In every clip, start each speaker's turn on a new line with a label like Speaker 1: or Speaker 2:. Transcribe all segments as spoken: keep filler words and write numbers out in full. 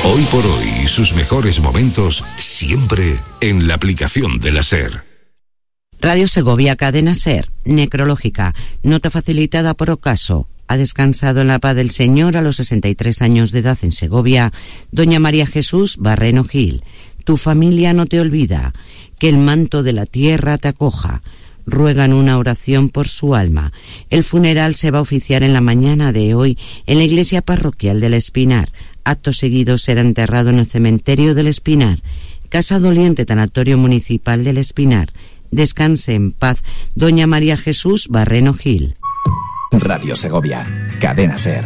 Speaker 1: Hoy por hoy y sus mejores momentos siempre en la aplicación de la SER.
Speaker 2: Radio Segovia, cadena SER, necrológica, nota facilitada por Ocaso. Ha descansado en la paz del Señor a los sesenta y tres años de edad en Segovia, doña María Jesús Barreno Gil. Tu familia no te olvida, que el manto de la tierra te acoja. Ruegan una oración por su alma. El funeral se va a oficiar en la mañana de hoy en la iglesia parroquial del Espinar. Acto seguido será enterrado en el cementerio del Espinar. Casa doliente, tanatorio municipal del Espinar. Descanse en paz, doña María Jesús Barreno Gil.
Speaker 3: Radio Segovia, cadena SER.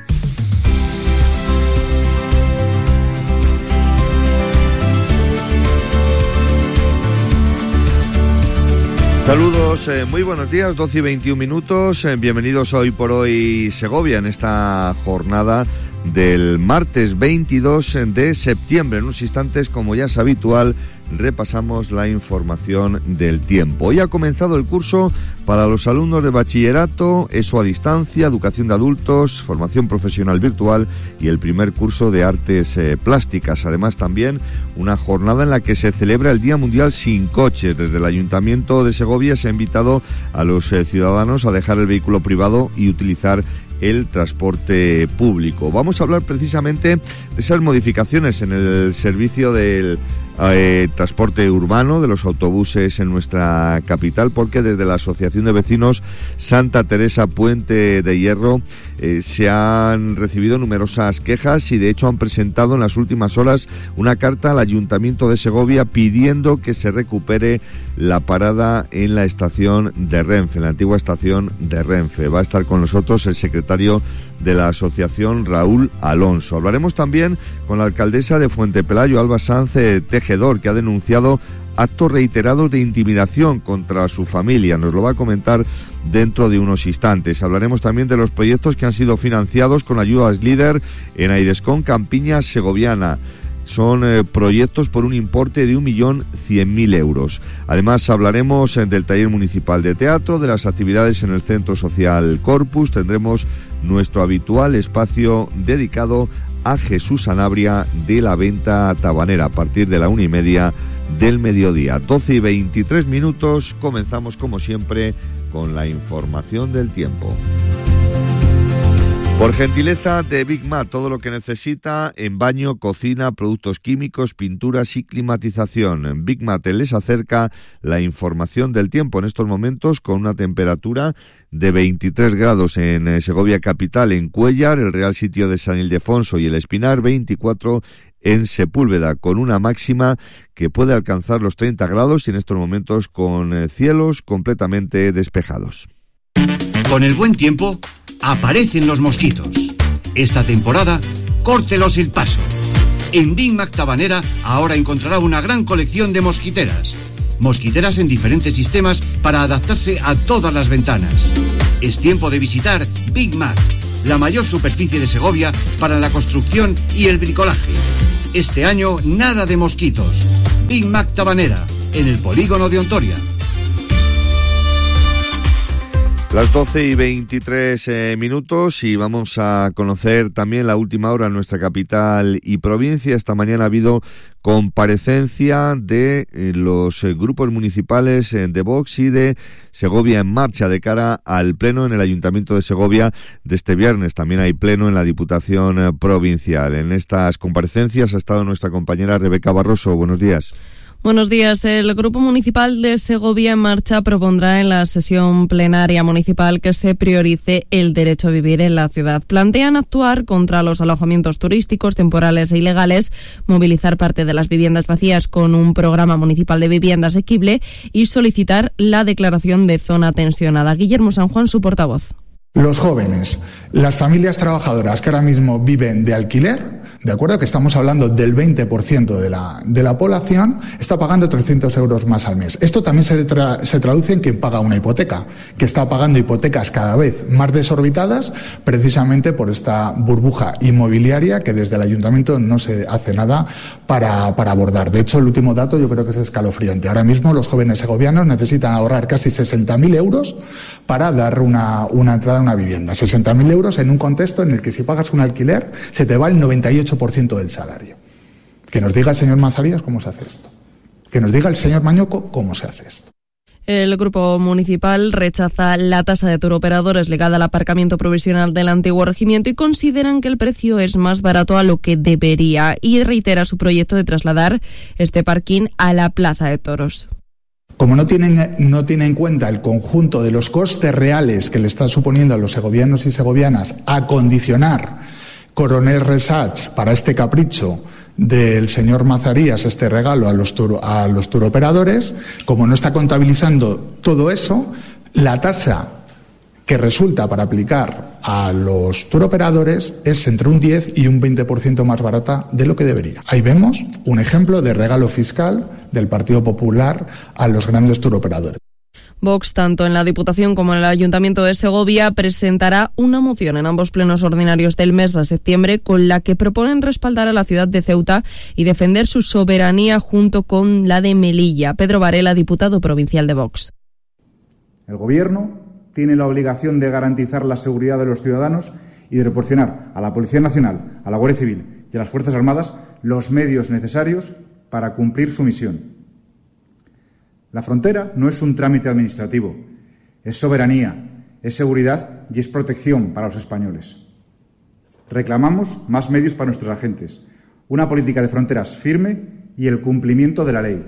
Speaker 4: Saludos, eh, muy buenos días, doce y veintiún minutos, eh, bienvenidos a Hoy por Hoy Segovia en esta jornada del martes veintidós de septiembre. En unos instantes, como ya es habitual, repasamos la información del tiempo. Hoy ha comenzado el curso para los alumnos de bachillerato, ESO a distancia, educación de adultos, formación profesional virtual y el primer curso de artes eh, plásticas. Además, también una jornada en la que se celebra el Día Mundial sin Coches. Desde el Ayuntamiento de Segovia se ha invitado a los eh, ciudadanos a dejar el vehículo privado y utilizar el transporte público. Vamos a hablar precisamente de esas modificaciones en el servicio del eh, transporte urbano, de los autobuses en nuestra capital, porque desde la Asociación de Vecinos Santa Teresa Puente de Hierro eh, se han recibido numerosas quejas y de hecho han presentado en las últimas horas una carta al Ayuntamiento de Segovia pidiendo que se recupere la parada en la estación de Renfe, en la antigua estación de Renfe. Va a estar con nosotros el secretario de la asociación, Raúl Alonso. Hablaremos también con la alcaldesa de Fuentepelayo, Alba Sanz Tejedor, que ha denunciado actos reiterados de intimidación contra su familia. Nos lo va a comentar dentro de unos instantes. Hablaremos también de los proyectos que han sido financiados con ayudas líder en Airescon Campiña Segoviana. Son eh, proyectos por un importe de un millón cien mil euros. Además hablaremos eh, del taller municipal de teatro, de las actividades en el Centro Social Corpus. Tendremos nuestro habitual espacio dedicado a Jesús Sanabria de la Venta Tabanera a partir de la una y media del mediodía. doce y veintitrés minutos. Comenzamos como siempre con la información del tiempo. Por gentileza de Big Mat, todo lo que necesita en baño, cocina, productos químicos, pinturas y climatización. Big Mat les acerca la información del tiempo en estos momentos con una temperatura de veintitrés grados en Segovia capital, en Cuéllar, el Real Sitio de San Ildefonso y el Espinar, veinticuatro en Sepúlveda, con una máxima que puede alcanzar los treinta grados y en estos momentos con cielos completamente despejados.
Speaker 5: Con el buen tiempo aparecen los mosquitos. Esta temporada, córtelos el paso. En Big Mac Tabanera ahora encontrará una gran colección de mosquiteras. Mosquiteras en diferentes sistemas para adaptarse a todas las ventanas. Es tiempo de visitar Big Mac, la mayor superficie de Segovia para la construcción y el bricolaje. Este año, nada de mosquitos. Big Mac Tabanera, en el polígono de Ontoria.
Speaker 4: Las doce y veintitrés eh, minutos y vamos a conocer también la última hora en nuestra capital y provincia. Esta mañana ha habido comparecencia de eh, los eh, grupos municipales eh, de Vox y de Segovia en Marcha de cara al pleno en el Ayuntamiento de Segovia de este viernes. También hay pleno en la Diputación eh, Provincial. En estas comparecencias ha estado nuestra compañera Rebeca Barroso. Buenos días.
Speaker 6: Buenos días. El Grupo Municipal de Segovia en Marcha propondrá en la sesión plenaria municipal que se priorice el derecho a vivir en la ciudad. Plantean actuar contra los alojamientos turísticos temporales e ilegales, movilizar parte de las viviendas vacías con un programa municipal de vivienda asequible y solicitar la declaración de zona tensionada. Guillermo San Juan, su portavoz.
Speaker 7: Los jóvenes, las familias trabajadoras que ahora mismo viven de alquiler, de acuerdo, que estamos hablando del veinte por ciento de la, de la población, está pagando trescientos euros más al mes. Esto también se, tra- se traduce en quien paga una hipoteca, que está pagando hipotecas cada vez más desorbitadas, precisamente por esta burbuja inmobiliaria que desde el ayuntamiento no se hace nada para, para abordar. De hecho, el último dato yo creo que es escalofriante. Ahora mismo los jóvenes segovianos necesitan ahorrar casi sesenta mil euros para dar una, una entrada a una vivienda. sesenta mil euros en un contexto en el que si pagas un alquiler se te va el noventa y ocho ocho por ciento del salario. Que nos diga el señor Mazarías cómo se hace esto. Que nos diga el señor Mañoco cómo se hace esto.
Speaker 6: El Grupo Municipal rechaza la tasa de turoperadores ligada al aparcamiento provisional del antiguo regimiento y consideran que el precio es más barato a lo que debería, y reitera su proyecto de trasladar este parking a la Plaza de Toros.
Speaker 7: Como no tienen, no tiene en cuenta el conjunto de los costes reales que le está suponiendo a los segovianos y segovianas acondicionar Coronel Resach para este capricho del señor Mazarías, este regalo a los, turo, a los turoperadores, como no está contabilizando todo eso, la tasa que resulta para aplicar a los turoperadores es entre un diez y un veinte por ciento más barata de lo que debería. Ahí vemos un ejemplo de regalo fiscal del Partido Popular a los grandes turoperadores.
Speaker 6: Vox, tanto en la Diputación como en el Ayuntamiento de Segovia, presentará una moción en ambos plenos ordinarios del mes de septiembre con la que proponen respaldar a la ciudad de Ceuta y defender su soberanía junto con la de Melilla. Pedro Varela, diputado provincial de Vox.
Speaker 8: El Gobierno tiene la obligación de garantizar la seguridad de los ciudadanos y de proporcionar a la Policía Nacional, a la Guardia Civil y a las Fuerzas Armadas los medios necesarios para cumplir su misión. La frontera no es un trámite administrativo, es soberanía, es seguridad y es protección para los españoles. Reclamamos más medios para nuestros agentes, una política de fronteras firme y el cumplimiento de la ley.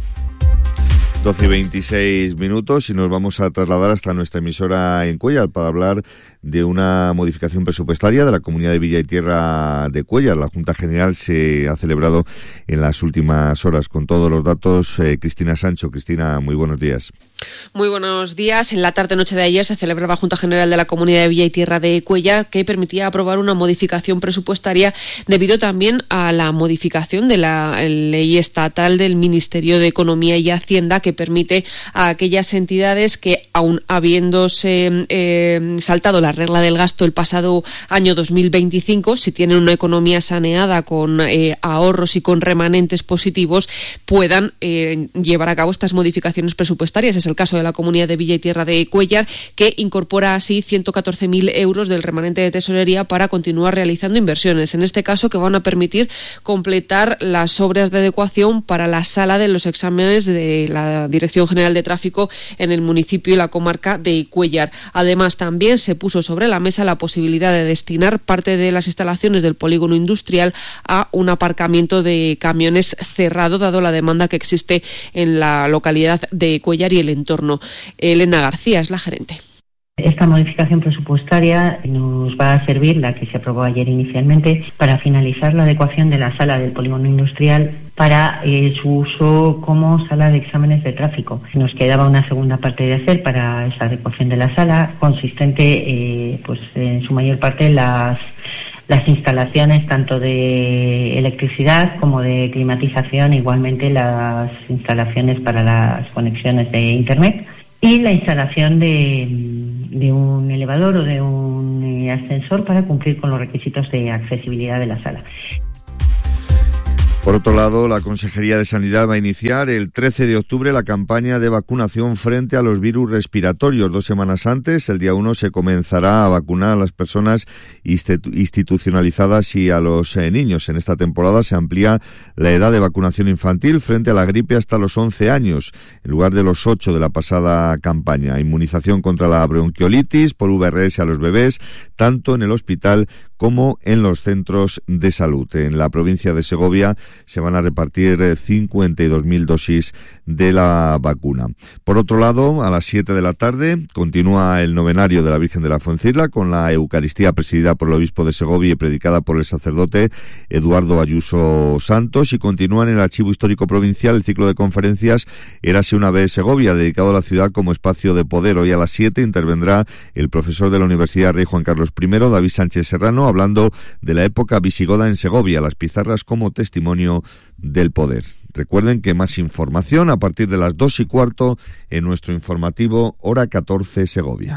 Speaker 4: doce y veintiséis minutos y nos vamos a trasladar hasta nuestra emisora en Cuéllar para hablar de una modificación presupuestaria de la Comunidad de Villa y Tierra de Cuéllar. La Junta General se ha celebrado en las últimas horas con todos los datos. Eh, Cristina Sancho. Cristina, muy buenos días.
Speaker 9: Muy buenos días. En la tarde-noche de ayer se celebraba Junta General de la Comunidad de Villa y Tierra de Cuéllar, que permitía aprobar una modificación presupuestaria debido también a la modificación de la ley estatal del Ministerio de Economía y Hacienda, que permite a aquellas entidades que, aun habiéndose eh, saltado la regla del gasto el pasado año dos mil veinticinco, si tienen una economía saneada con eh, ahorros y con remanentes positivos, puedan eh, llevar a cabo estas modificaciones presupuestarias. Es el caso de la Comunidad de Villa y Tierra de Cuéllar, que incorpora así ciento catorce mil euros del remanente de tesorería para continuar realizando inversiones, en este caso que van a permitir completar las obras de adecuación para la sala de los exámenes de la Dirección General de Tráfico en el municipio y la comarca de Cuéllar. Además, también se puso sobre la mesa la posibilidad de destinar parte de las instalaciones del polígono industrial a un aparcamiento de camiones cerrado, dado la demanda que existe en la localidad de Cuéllar y el entorno. Elena García es la gerente.
Speaker 10: Esta modificación presupuestaria nos va a servir, la que se aprobó ayer inicialmente, para finalizar la adecuación de la sala del polígono industrial para eh, su uso como sala de exámenes de tráfico. Nos quedaba una segunda parte de hacer para esa adecuación de la sala, consistente eh, pues en su mayor parte en las las instalaciones tanto de electricidad como de climatización, igualmente las instalaciones para las conexiones de internet y la instalación de, de un elevador o de un eh, ascensor para cumplir con los requisitos de accesibilidad de la sala.
Speaker 4: Por otro lado, la Consejería de Sanidad va a iniciar el trece de octubre la campaña de vacunación frente a los virus respiratorios. Dos semanas antes, el día uno, se comenzará a vacunar a las personas institucionalizadas y a los eh, niños. En esta temporada se amplía la edad de vacunación infantil frente a la gripe hasta los once años, en lugar de los ocho de la pasada campaña. Inmunización contra la bronquiolitis por V R S a los bebés, tanto en el hospital como en los centros de salud. En la provincia de Segovia se van a repartir cincuenta y dos mil dosis de la vacuna. Por otro lado, a las siete de la tarde continúa el novenario de la Virgen de la Fuencisla con la Eucaristía presidida por el obispo de Segovia y predicada por el sacerdote Eduardo Ayuso Santos, y continúa en el Archivo Histórico Provincial el ciclo de conferencias Érase una vez Segovia, dedicado a la ciudad como espacio de poder. Hoy a las siete intervendrá el profesor de la Universidad Rey Juan Carlos primero, David Sánchez Serrano, hablando de la época visigoda en Segovia, las pizarras como testimonio del poder. Recuerden que más información a partir de las dos y cuarto en nuestro informativo Hora catorce Segovia.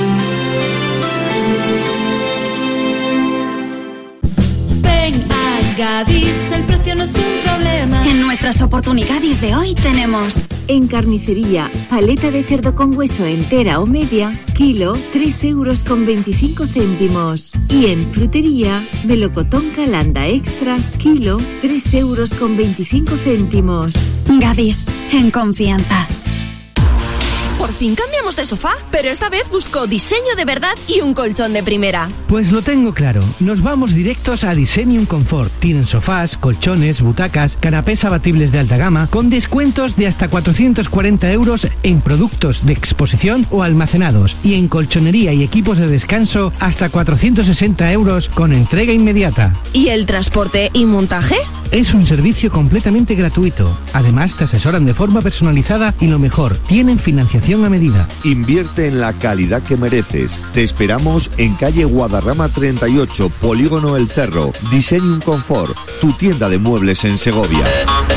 Speaker 11: Ven Gadis, el precio no es un problema.
Speaker 12: En nuestras oportunidades de hoy tenemos...
Speaker 13: En carnicería, paleta de cerdo con hueso entera o media, kilo, tres euros con veinticinco céntimos. Y en frutería, melocotón Calanda Extra, kilo, tres euros con veinticinco céntimos.
Speaker 12: Gadis, en confianza.
Speaker 14: Por fin cambiamos de sofá, pero esta vez busco diseño de verdad y un colchón de primera.
Speaker 15: Pues lo tengo claro, nos vamos directos a Designium Comfort. Tienen sofás, colchones, butacas, canapés abatibles de alta gama, con descuentos de hasta cuatrocientos cuarenta euros en productos de exposición o almacenados, y en colchonería y equipos de descanso hasta cuatrocientos sesenta euros con entrega inmediata.
Speaker 14: ¿Y el transporte y montaje?
Speaker 15: Es un servicio completamente gratuito. Además, te asesoran de forma personalizada y lo mejor, tienen financiación a medida.
Speaker 4: Invierte en la calidad que mereces. Te esperamos en calle Guadarrama treinta y ocho, Polígono El Cerro. Designium Comfort, tu tienda de muebles en Segovia.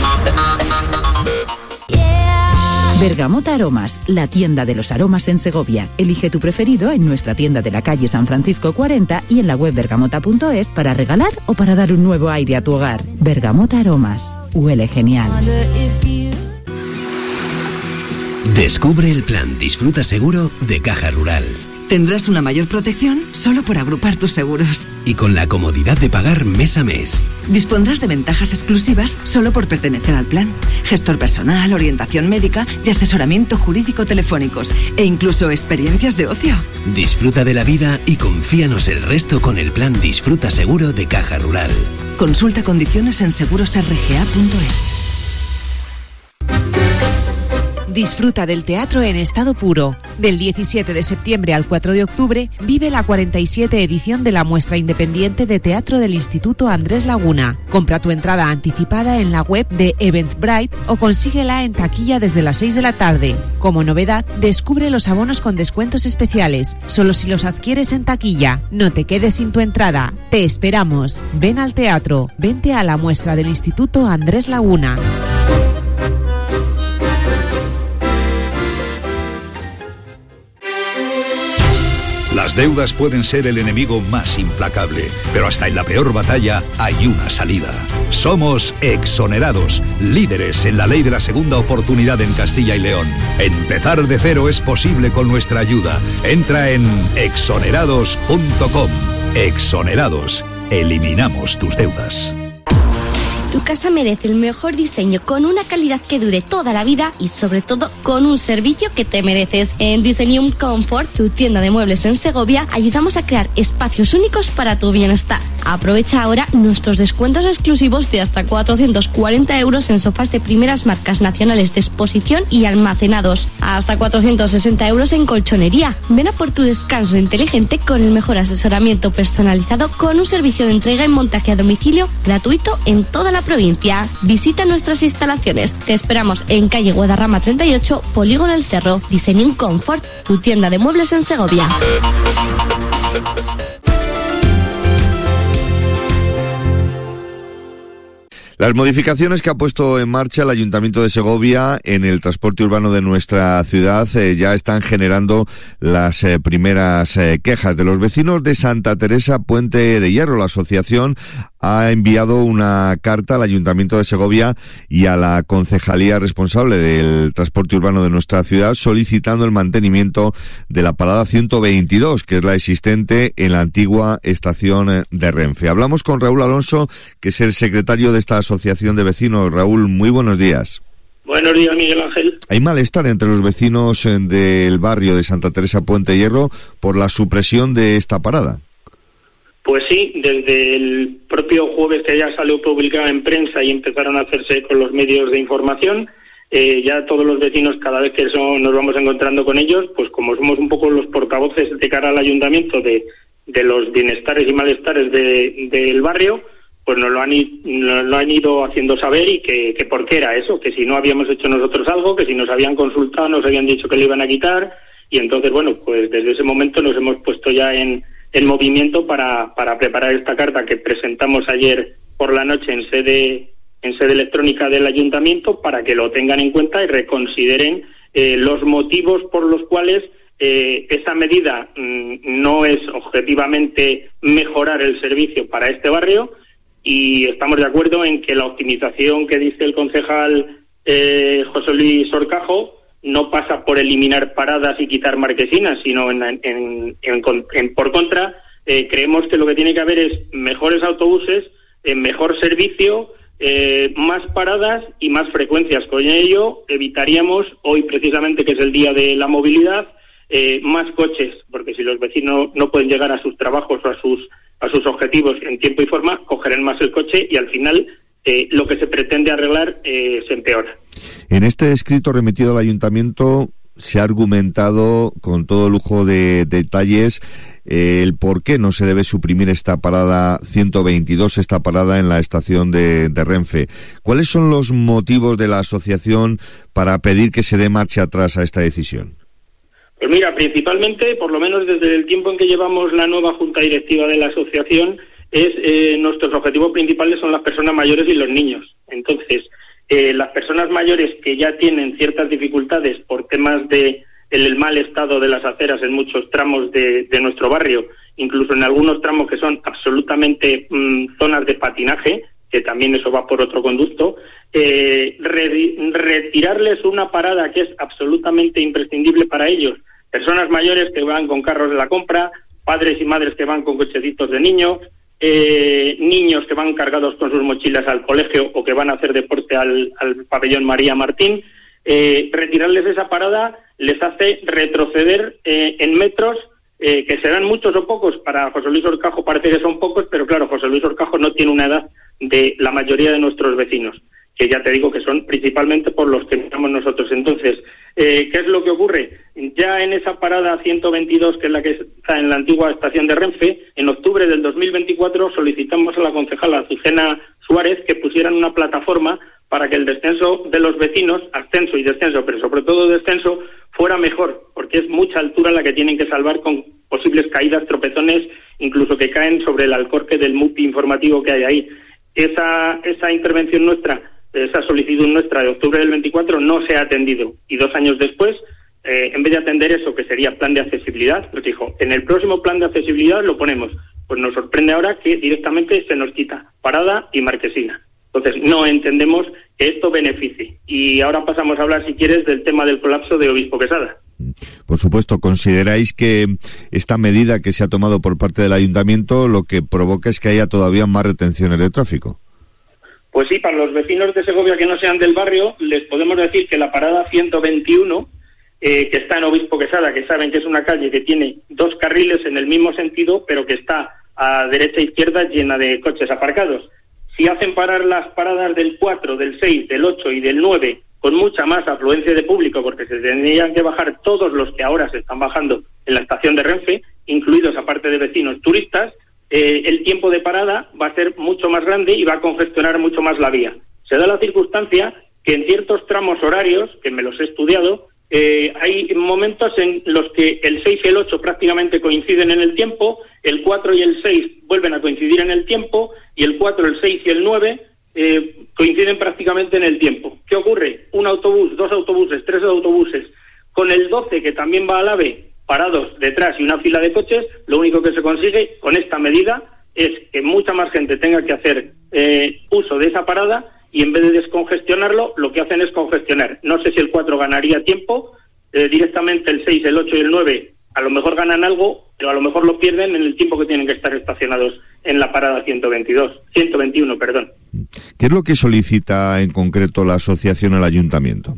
Speaker 16: Bergamota Aromas, la tienda de los aromas en Segovia. Elige tu preferido en nuestra tienda de la calle San Francisco cuarenta y en la web bergamota punto es para regalar o para dar un nuevo aire a tu hogar. Bergamota Aromas, huele genial.
Speaker 17: Descubre el plan Disfruta Seguro de Caja Rural.
Speaker 18: Tendrás una mayor protección solo por agrupar tus seguros.
Speaker 17: Y con la comodidad de pagar mes a mes.
Speaker 18: Dispondrás de ventajas exclusivas solo por pertenecer al plan. Gestor personal, orientación médica y asesoramiento jurídico telefónicos. E incluso experiencias de ocio.
Speaker 17: Disfruta de la vida y confíanos el resto con el plan Disfruta Seguro de Caja Rural.
Speaker 18: Consulta condiciones en seguros r g a punto es.
Speaker 19: Disfruta del teatro en estado puro. Del diecisiete de septiembre al cuatro de octubre vive la cuarenta y siete edición de la muestra independiente de teatro del Instituto Andrés Laguna. Compra tu entrada anticipada en la web de Eventbrite o consíguela en taquilla desde las seis de la tarde. Como novedad, descubre los abonos con descuentos especiales, solo si los adquieres en taquilla. No te quedes sin tu entrada. Te esperamos. Ven al teatro. Vente a la muestra del Instituto Andrés Laguna.
Speaker 1: Las deudas pueden ser el enemigo más implacable, pero hasta en la peor batalla hay una salida. Somos Exonerados, líderes en la ley de la segunda oportunidad en Castilla y León. Empezar de cero es posible con nuestra ayuda. Entra en exonerados punto com. Exonerados. Eliminamos tus deudas.
Speaker 20: Tu casa merece el mejor diseño con una calidad que dure toda la vida y sobre todo con un servicio que te mereces. En Designium Comfort, tu tienda de muebles en Segovia, ayudamos a crear espacios únicos para tu bienestar. Aprovecha ahora nuestros descuentos exclusivos de hasta cuatrocientos cuarenta euros en sofás de primeras marcas nacionales de exposición y almacenados. Hasta cuatrocientos sesenta euros en colchonería. Ven a por tu descanso inteligente con el mejor asesoramiento personalizado con un servicio de entrega y montaje a domicilio gratuito en toda la provincia. Visita nuestras instalaciones. Te esperamos en calle Guadarrama treinta y ocho, Polígono El Cerro. Designium Comfort, tu tienda de muebles en Segovia.
Speaker 4: Las modificaciones que ha puesto en marcha el Ayuntamiento de Segovia en el transporte urbano de nuestra ciudad eh, ya están generando las eh, primeras eh, quejas de los vecinos de Santa Teresa Puente de Hierro. La asociación ha enviado una carta al Ayuntamiento de Segovia y a la concejalía responsable del transporte urbano de nuestra ciudad solicitando el mantenimiento de la parada ciento veintidós, que es la existente en la antigua estación de Renfe. Hablamos con Raúl Alonso, que es el secretario de esta asociación de vecinos. Raúl, muy buenos días.
Speaker 21: Buenos días, Miguel Ángel.
Speaker 4: Hay malestar entre los vecinos del barrio de Santa Teresa Puente de Hierro por la supresión de esta parada.
Speaker 21: Pues sí, desde el propio jueves que ya salió publicada en prensa y empezaron a hacerse con los medios de información, eh, ya todos los vecinos, cada vez que eso nos vamos encontrando con ellos, pues como somos un poco los portavoces de cara al ayuntamiento de, de los bienestares y malestares de, del barrio, pues nos lo han, nos lo han ido haciendo saber y que, que por qué era eso, que si no habíamos hecho nosotros algo, que si nos habían consultado nos habían dicho que le iban a quitar, y entonces, bueno, pues desde ese momento nos hemos puesto ya en en movimiento para, para preparar esta carta que presentamos ayer por la noche en sede en sede electrónica del ayuntamiento para que lo tengan en cuenta y reconsideren eh, los motivos por los cuales eh, esa medida mmm, no es objetivamente mejorar el servicio para este barrio, y estamos de acuerdo en que la optimización que dice el concejal eh, José Luis Horcajo no pasa por eliminar paradas y quitar marquesinas, sino en, en, en, en, en por contra, eh, creemos que lo que tiene que haber es mejores autobuses, eh, mejor servicio, eh, más paradas y más frecuencias. Con ello evitaríamos, hoy precisamente que es el día de la movilidad, eh, más coches, porque si los vecinos no pueden llegar a sus trabajos o a sus a sus objetivos en tiempo y forma, cogerán más el coche y al final eh, lo que se pretende arreglar eh, se empeora.
Speaker 4: En este escrito remitido al Ayuntamiento se ha argumentado con todo lujo de detalles eh, el por qué no se debe suprimir esta parada ciento veintidós, esta parada en la estación de, de Renfe. ¿Cuáles son los motivos de la asociación para pedir que se dé marcha atrás a esta decisión?
Speaker 21: Pues mira, principalmente, por lo menos desde el tiempo en que llevamos la nueva junta directiva de la asociación, es eh, nuestros objetivos principales son las personas mayores y los niños. Entonces, eh, las personas mayores que ya tienen ciertas dificultades por temas de el, el mal estado de las aceras en muchos tramos de, de nuestro barrio, incluso en algunos tramos que son absolutamente mmm, zonas de patinaje, que también eso va por otro conducto, eh, re, retirarles una parada que es absolutamente imprescindible para ellos. Personas mayores que van con carros de la compra, padres y madres que van con cochecitos de niños, eh, niños que van cargados con sus mochilas al colegio o que van a hacer deporte al, al pabellón María Martín, eh, retirarles esa parada les hace retroceder eh, en metros, eh, que serán muchos o pocos. Para José Luis Horcajo parece que son pocos, pero claro, José Luis Horcajo no tiene una edad de la mayoría de nuestros vecinos, que ya te digo que son principalmente por los que miramos nosotros. Entonces, eh, ¿qué es lo que ocurre? Ya en esa parada ciento veintidós, que es la que está en la antigua estación de Renfe, en octubre del dos mil veinticuatro solicitamos a la concejala Azucena Suárez que pusieran una plataforma para que el descenso de los vecinos, ascenso y descenso, pero sobre todo descenso, fuera mejor, porque es mucha altura la que tienen que salvar con posibles caídas, tropezones, incluso que caen sobre el alcorque del MUPI informativo que hay ahí. Esa, esa intervención nuestra, esa solicitud nuestra de octubre del veinticuatro no se ha atendido, y dos años después, eh, en vez de atender eso, que sería plan de accesibilidad, nos dijo, en el próximo plan de accesibilidad lo ponemos. Pues nos sorprende ahora que directamente se nos quita parada y marquesina. Entonces, no entendemos que esto beneficie. Y ahora pasamos a hablar, si quieres, del tema del colapso de Obispo Quesada.
Speaker 4: Por supuesto, ¿consideráis que esta medida que se ha tomado por parte del Ayuntamiento lo que provoca es que haya todavía más retenciones de tráfico?
Speaker 21: Pues sí, para los vecinos de Segovia que no sean del barrio, les podemos decir que la parada ciento veintiuno, eh, que está en Obispo Quesada, que saben que es una calle que tiene dos carriles en el mismo sentido, pero que está a derecha e izquierda llena de coches aparcados. Si hacen parar las paradas del cuatro, del seis, del ocho y del nueve con mucha más afluencia de público, porque se tendrían que bajar todos los que ahora se están bajando en la estación de Renfe, incluidos aparte de vecinos turistas, eh, el tiempo de parada va a ser mucho más grande y va a congestionar mucho más la vía. Se da la circunstancia que en ciertos tramos horarios, que me los he estudiado, eh, hay momentos en los que el seis y el ocho prácticamente coinciden en el tiempo, el cuatro y el seis vuelven a coincidir en el tiempo, y el cuatro, el seis y el nueve eh, coinciden prácticamente en el tiempo. ¿Qué ocurre? Un autobús, dos autobuses, tres autobuses, con el doce que también va al AVE, parados detrás y una fila de coches, lo único que se consigue con esta medida es que mucha más gente tenga que hacer eh, uso de esa parada, y en vez de descongestionarlo, lo que hacen es congestionar. No sé si el cuatro ganaría tiempo, eh, directamente el seis, el ocho y el nueve a lo mejor ganan algo, pero a lo mejor lo pierden en el tiempo que tienen que estar estacionados en la parada ciento veintidós, ciento veintiuno, perdón.
Speaker 4: ¿Qué es lo que solicita en concreto la asociación al Ayuntamiento?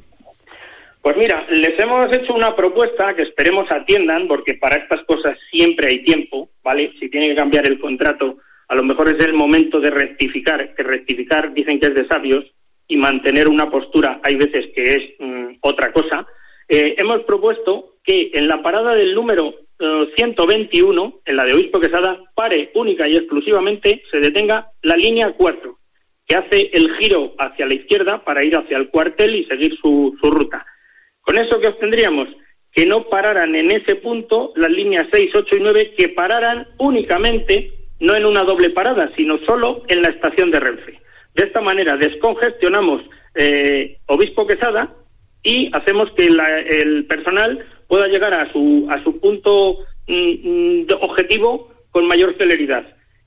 Speaker 21: Pues mira, les hemos hecho una propuesta que esperemos atiendan, porque para estas cosas siempre hay tiempo, ¿vale? Si tiene que cambiar el contrato, a lo mejor es el momento de rectificar, que rectificar dicen que es de sabios, y mantener una postura hay veces que es mmm, otra cosa. Eh, hemos propuesto que en la parada del número uh, ciento veintiuno, en la de Obispo Quesada, pare única y exclusivamente, se detenga la línea cuatro, que hace el giro hacia la izquierda para ir hacia el cuartel y seguir su, su ruta. Con eso, ¿qué obtendríamos? Que no pararan en ese punto las líneas seis, ocho y nueve, que pararan únicamente, no en una doble parada, sino solo en la estación de Renfe. De esta manera descongestionamos eh, Obispo Quesada y hacemos que la, el personal pueda llegar a su a su punto mm, objetivo con mayor celeridad.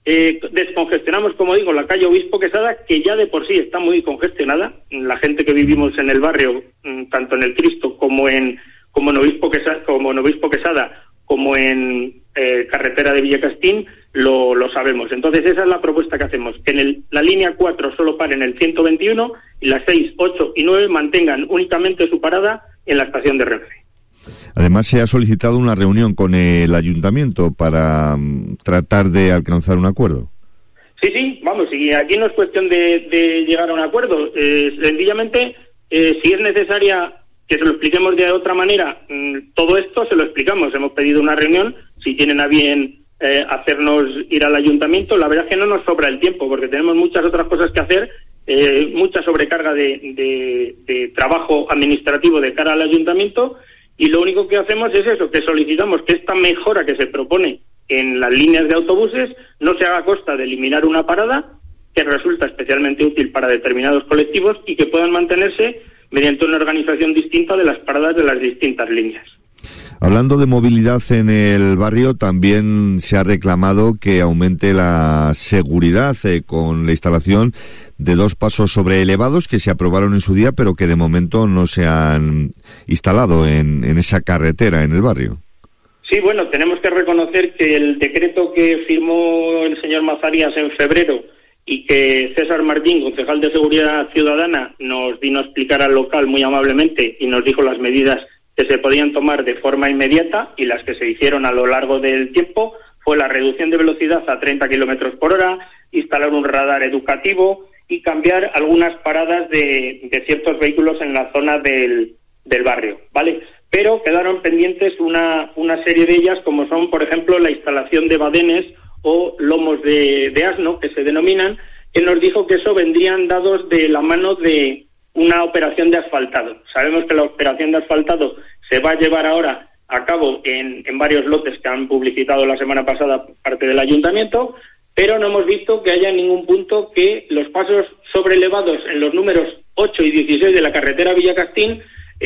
Speaker 21: Eh, descongestionamos, como digo, la calle Obispo Quesada, que ya de por sí está muy congestionada. La gente que vivimos en el barrio, tanto en el Cristo como en como en Obispo Quesada, como en Obispo Quesada, como en eh, carretera de Villacastín, lo, lo sabemos. Entonces esa es la propuesta que hacemos, que en el, la línea cuatro solo pare en el ciento veintiuno y las seis, ocho y nueve mantengan únicamente su parada en la estación de Renfe.
Speaker 4: Además, se ha solicitado una reunión con el ayuntamiento para um, tratar de alcanzar un acuerdo.
Speaker 21: Sí, sí, vamos, y aquí no es cuestión de, de llegar a un acuerdo. Eh, sencillamente, eh, si es necesaria que se lo expliquemos de otra manera, mmm, todo esto se lo explicamos. Hemos pedido una reunión, si tienen a bien eh, hacernos ir al ayuntamiento. La verdad es que no nos sobra el tiempo, porque tenemos muchas otras cosas que hacer, eh, mucha sobrecarga de, de, de trabajo administrativo de cara al ayuntamiento. Y lo único que hacemos es eso, que solicitamos que esta mejora que se propone en las líneas de autobuses no se haga a costa de eliminar una parada que resulta especialmente útil para determinados colectivos y que puedan mantenerse mediante una organización distinta de las paradas de las distintas líneas.
Speaker 4: Hablando de movilidad en el barrio, también se ha reclamado que aumente la seguridad eh, con la instalación de dos pasos sobre elevados que se aprobaron en su día, pero que de momento no se han instalado en, en esa carretera en el barrio.
Speaker 21: Sí, bueno, tenemos que reconocer que el decreto que firmó el señor Mazarías en febrero y que César Martín, concejal de Seguridad Ciudadana, nos vino a explicar al local muy amablemente y nos dijo las medidas que se podían tomar de forma inmediata, y las que se hicieron a lo largo del tiempo fue la reducción de velocidad a treinta kilómetros por hora, instalar un radar educativo y cambiar algunas paradas de, de ciertos vehículos en la zona del, del barrio, ¿vale? Pero quedaron pendientes una, una serie de ellas, como son, por ejemplo, la instalación de badenes o lomos de, de asno, que se denominan, que nos dijo que eso vendrían dados de la mano de una operación de asfaltado. Sabemos que la operación de asfaltado se va a llevar ahora a cabo en, en varios lotes que han publicitado la semana pasada por parte del ayuntamiento, pero no hemos visto que haya en ningún punto que los pasos sobrelevados en los números ocho y dieciséis de la carretera Villacastín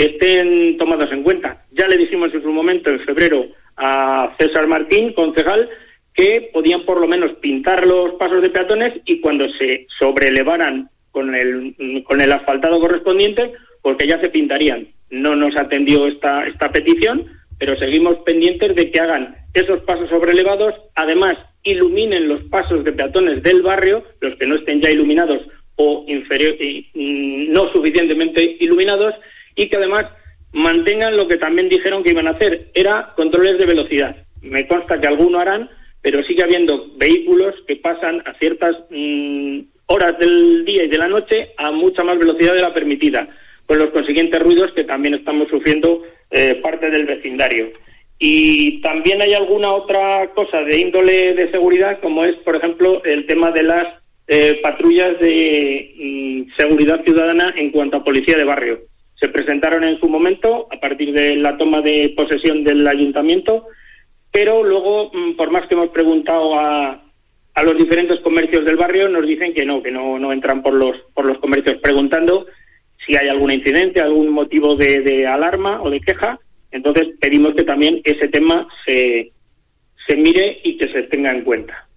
Speaker 21: estén tomados en cuenta. Ya le dijimos en su momento, en febrero, a César Martín, concejal, que podían por lo menos pintar los pasos de peatones y cuando se sobrelevaran con el con el asfaltado correspondiente, porque ya se pintarían. No nos atendió esta esta petición, pero seguimos pendientes de que hagan esos pasos sobrelevados, además iluminen los pasos de peatones del barrio, los que no estén ya iluminados o inferior, y, no suficientemente iluminados, y que además mantengan lo que también dijeron que iban a hacer, era controles de velocidad. Me consta que alguno harán, pero sigue habiendo vehículos que pasan a ciertas mmm, horas del día y de la noche a mucha más velocidad de la permitida, con los consiguientes ruidos que también estamos sufriendo eh, parte del vecindario. Y también hay alguna otra cosa de índole de seguridad, como es, por ejemplo, el tema de las eh, patrullas de mm, seguridad ciudadana en cuanto a policía de barrio. Se presentaron en su momento, a partir de la toma de posesión del ayuntamiento, pero luego, mm, por más que hemos preguntado a a los diferentes comercios del barrio, nos dicen que no, que no, no entran por los por los comercios preguntando si hay algún incidente, algún motivo de, de alarma o de queja. Entonces pedimos que también ese tema se, se mire y que se tenga en cuenta.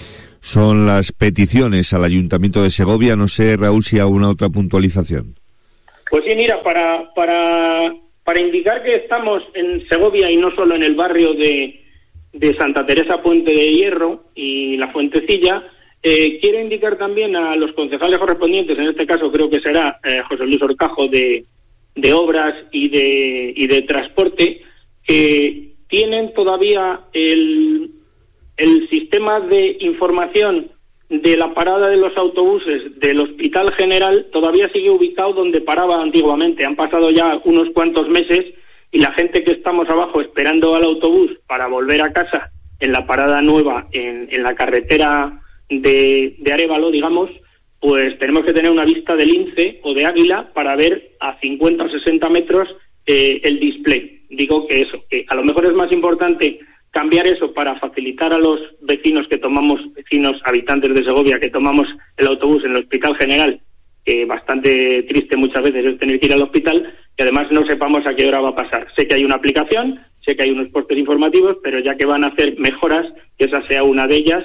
Speaker 4: Son las peticiones al Ayuntamiento de Segovia. No sé, Raúl, si hay alguna otra puntualización.
Speaker 21: Pues sí, mira, para, para, para indicar que estamos en Segovia y no solo en el barrio de de Santa Teresa Puente de Hierro y la Fuentecilla, eh, quiero indicar también a los concejales correspondientes, en este caso creo que será eh, José Luis Orcajo de, de Obras y de, y de Transporte, que tienen todavía el, el sistema de información de la parada de los autobuses del Hospital General, todavía sigue ubicado donde paraba antiguamente. Han pasado ya unos cuantos meses y la gente que estamos abajo esperando al autobús para volver a casa en la parada nueva, en, en la carretera de, de Arévalo, digamos, pues tenemos que tener una vista de lince o de águila para ver a cincuenta o sesenta metros eh, el display. Digo que eso, que a lo mejor es más importante cambiar eso para facilitar a los vecinos que tomamos, vecinos habitantes de Segovia, que tomamos el autobús en el Hospital General, que bastante triste muchas veces es tener que ir al hospital, que además no sepamos a qué hora va a pasar. Sé que hay una aplicación, sé que hay unos postes informativos, pero ya que van a hacer mejoras, que esa sea una de ellas,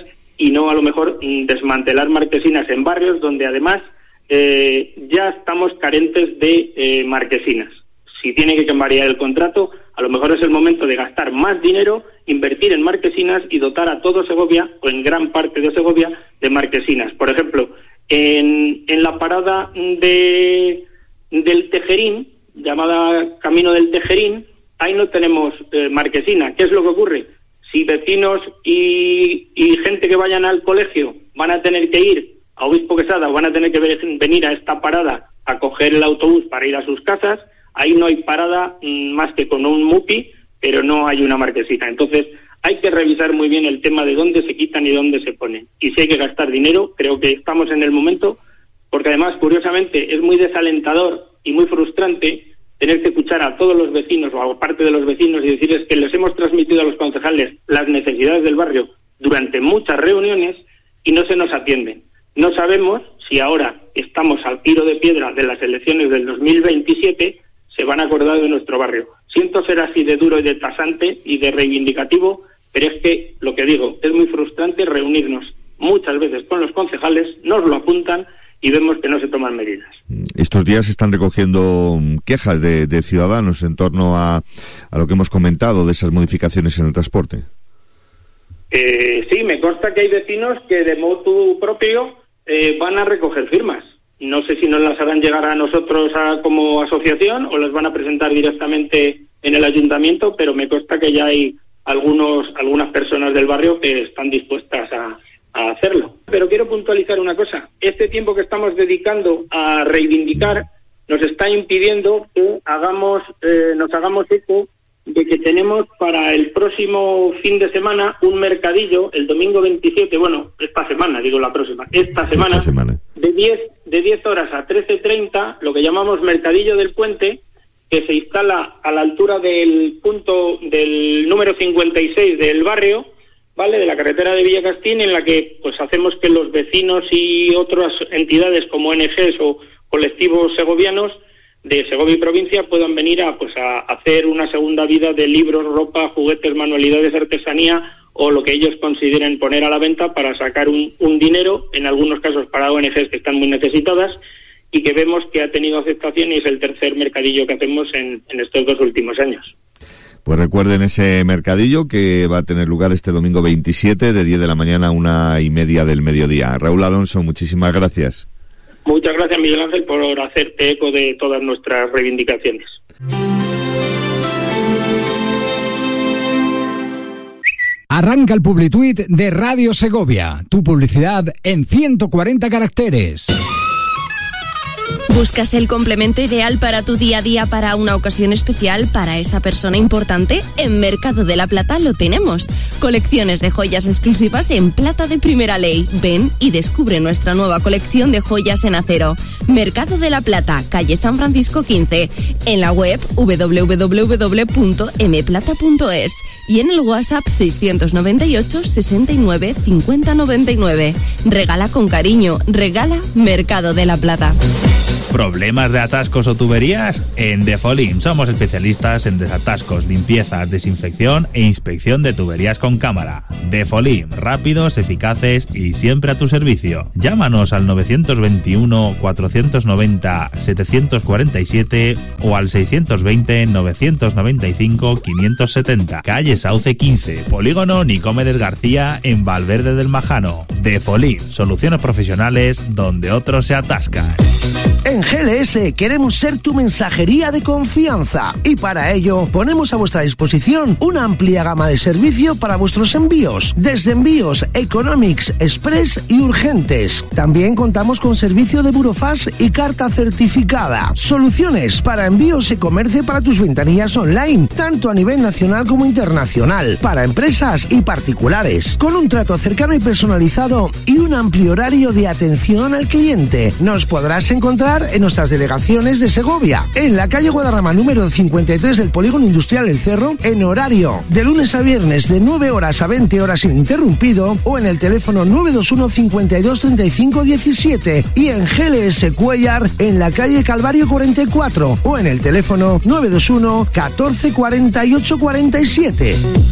Speaker 21: y no a lo mejor desmantelar marquesinas en barrios donde además eh, ya estamos carentes de eh, marquesinas. Si tiene que cambiar el contrato, a lo mejor es el momento de gastar más dinero, invertir en marquesinas y dotar a todo Segovia, o en gran parte de Segovia, de marquesinas. Por ejemplo, en, en la parada de del Tejerín, llamada Camino del Tejerín, ahí no tenemos eh, marquesina. ¿Qué es lo que ocurre? Si vecinos y, y gente que vayan al colegio van a tener que ir a Obispo Quesada, van a tener que venir a esta parada a coger el autobús para ir a sus casas, ahí no hay parada mmm, más que con un MUPI, pero no hay una marquesina. Entonces hay que revisar muy bien el tema de dónde se quitan y dónde se ponen. Y si hay que gastar dinero, creo que estamos en el momento, porque además, curiosamente, es muy desalentador y muy frustrante tener que escuchar a todos los vecinos o a parte de los vecinos y decirles que les hemos transmitido a los concejales las necesidades del barrio durante muchas reuniones y no se nos atienden. No sabemos si ahora estamos al tiro de piedra de las elecciones del dos mil veintisiete se van a acordar de nuestro barrio. Siento ser así de duro y de tasante y de reivindicativo, pero es que, lo que digo, es muy frustrante reunirnos muchas veces con los concejales, nos lo apuntan y vemos que no se toman medidas.
Speaker 4: Estos días se están recogiendo quejas de, de ciudadanos en torno a, a lo que hemos comentado de esas modificaciones en el transporte.
Speaker 21: Eh, sí, me consta que hay vecinos que de motu propio eh, van a recoger firmas. No sé si nos las harán llegar a nosotros a, como asociación o las van a presentar directamente en el ayuntamiento, pero me consta que ya hay algunos algunas personas del barrio que están dispuestas a a hacerlo. Pero quiero puntualizar una cosa. Este tiempo que estamos dedicando a reivindicar nos está impidiendo que hagamos eh, nos hagamos eco de que tenemos para el próximo fin de semana un mercadillo, el domingo veintisiete, bueno, esta semana, digo la próxima, esta semana, esta semana. de diez de diez horas a trece treinta, lo que llamamos Mercadillo del Puente, que se instala a la altura del punto del número cincuenta y seis del barrio, ¿vale?, de la carretera de Villacastín, en la que pues hacemos que los vecinos y otras entidades como O N Ges o colectivos segovianos de Segovia y provincia puedan venir a pues a hacer una segunda vida de libros, ropa, juguetes, manualidades, artesanía o lo que ellos consideren poner a la venta para sacar un, un dinero, en algunos casos para O N Ges que están muy necesitadas y que vemos que ha tenido aceptación y es el tercer mercadillo que hacemos en, en estos dos últimos años.
Speaker 4: Pues recuerden ese mercadillo que va a tener lugar este domingo veintisiete de diez de la mañana a una y media del mediodía. Raúl Alonso, muchísimas gracias.
Speaker 21: Muchas gracias, Miguel Ángel, por hacerte eco de todas nuestras reivindicaciones.
Speaker 2: Arranca el Publituit de Radio Segovia, tu publicidad en ciento cuarenta caracteres.
Speaker 14: ¿Buscas el complemento ideal para tu día a día, para una ocasión especial, para esa persona importante? En Mercado de la Plata lo tenemos. Colecciones de joyas exclusivas en plata de primera ley. Ven y descubre nuestra nueva colección de joyas en acero. Mercado de la Plata, calle San Francisco quince. En la web doble u doble u doble u punto m plata punto es y en el WhatsApp seiscientos noventa y ocho, sesenta y nueve, cincuenta noventa y nueve. Regala con cariño. Regala Mercado de la Plata.
Speaker 22: ¿Problemas de atascos o tuberías? En Defolim somos especialistas en desatascos, limpiezas, desinfección e inspección de tuberías con cámara. Defolim, rápidos, eficaces y siempre a tu servicio. Llámanos al novecientos veintiuno, cuatrocientos noventa, setecientos cuarenta y siete o al seiscientos veinte, novecientos noventa y cinco, quinientos setenta. Calle Sauce quince, Polígono Nicomedes García en Valverde del Majano. Defolim, soluciones profesionales donde otros se atascan.
Speaker 23: En G L S queremos ser tu mensajería de confianza y para ello ponemos a vuestra disposición una amplia gama de servicio para vuestros envíos, desde envíos Economics, Express y urgentes. También contamos con servicio de burofax y carta certificada. Soluciones para envíos y comercio para tus ventanillas online, tanto a nivel nacional como internacional, para empresas y particulares, con un trato cercano y personalizado y un amplio horario de atención al cliente. Nos podrás encontrar en nuestras delegaciones de Segovia, en la calle Guadarrama número cincuenta y tres del Polígono Industrial El Cerro, en horario de lunes a viernes de nueve horas a veinte horas ininterrumpido, o en el teléfono nueve dos uno, cincuenta y dos, treinta y cinco, diecisiete, y en G L S Cuellar en la calle Calvario cuarenta y cuatro o en el teléfono nueve dos uno, catorce, cuarenta y ocho, cuarenta y siete.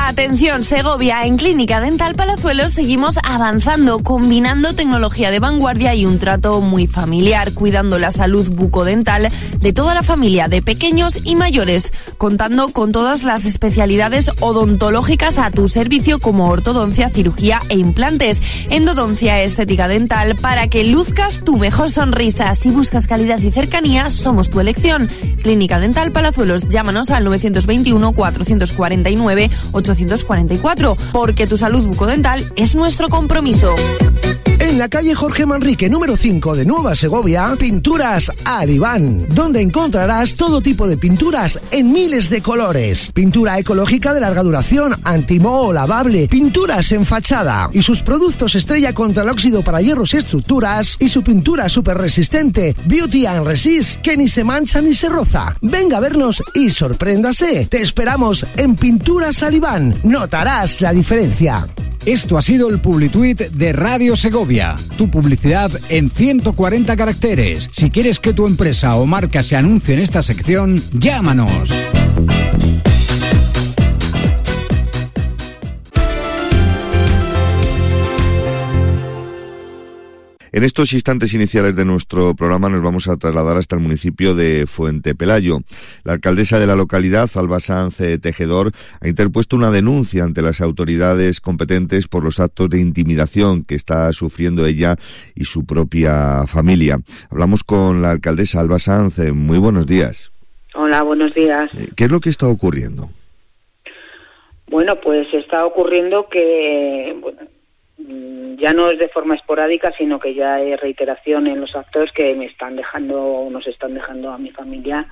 Speaker 14: Atención, Segovia, en Clínica Dental Palazuelos seguimos avanzando, combinando tecnología de vanguardia y un trato muy familiar, cuidando la salud bucodental de toda la familia, de pequeños y mayores, contando con todas las especialidades odontológicas a tu servicio como ortodoncia, cirugía e implantes, endodoncia, estética dental, para que luzcas tu mejor sonrisa. Si buscas calidad y cercanía, somos tu elección. Clínica Dental Palazuelos, llámanos al nueve dos uno, cuatro cuatro nueve, ocho cuatro cuatro, porque tu salud bucodental es nuestro compromiso.
Speaker 23: En la calle Jorge Manrique, número cinco de Nueva Segovia, Pinturas Alibán, donde encontrarás todo tipo de pinturas en miles de colores. Pintura ecológica de larga duración, antimoho, lavable, pinturas en fachada y sus productos estrella contra el óxido para hierros y estructuras, y su pintura súper resistente, Beauty and Resist, que ni se mancha ni se roza. Venga a vernos y sorpréndase. Te esperamos en Pinturas Alibán. Notarás la diferencia.
Speaker 2: Esto ha sido el Publituit de Radio Segovia. Tu publicidad en ciento cuarenta caracteres. Si quieres que tu empresa o marca se anuncie en esta sección, llámanos.
Speaker 4: En estos instantes iniciales de nuestro programa nos vamos a trasladar hasta el municipio de Fuente Pelayo. La alcaldesa de la localidad, Alba Sanz Tejedor, ha interpuesto una denuncia ante las autoridades competentes por los actos de intimidación que está sufriendo ella y su propia familia. Hablamos con la alcaldesa Alba Sanz. Muy buenos días.
Speaker 3: Hola, buenos días.
Speaker 4: ¿Qué es lo que está ocurriendo?
Speaker 3: Bueno, pues está ocurriendo que... Bueno, ya no es de forma esporádica, sino que ya hay reiteración en los actos que me están dejando, nos están dejando a mi familia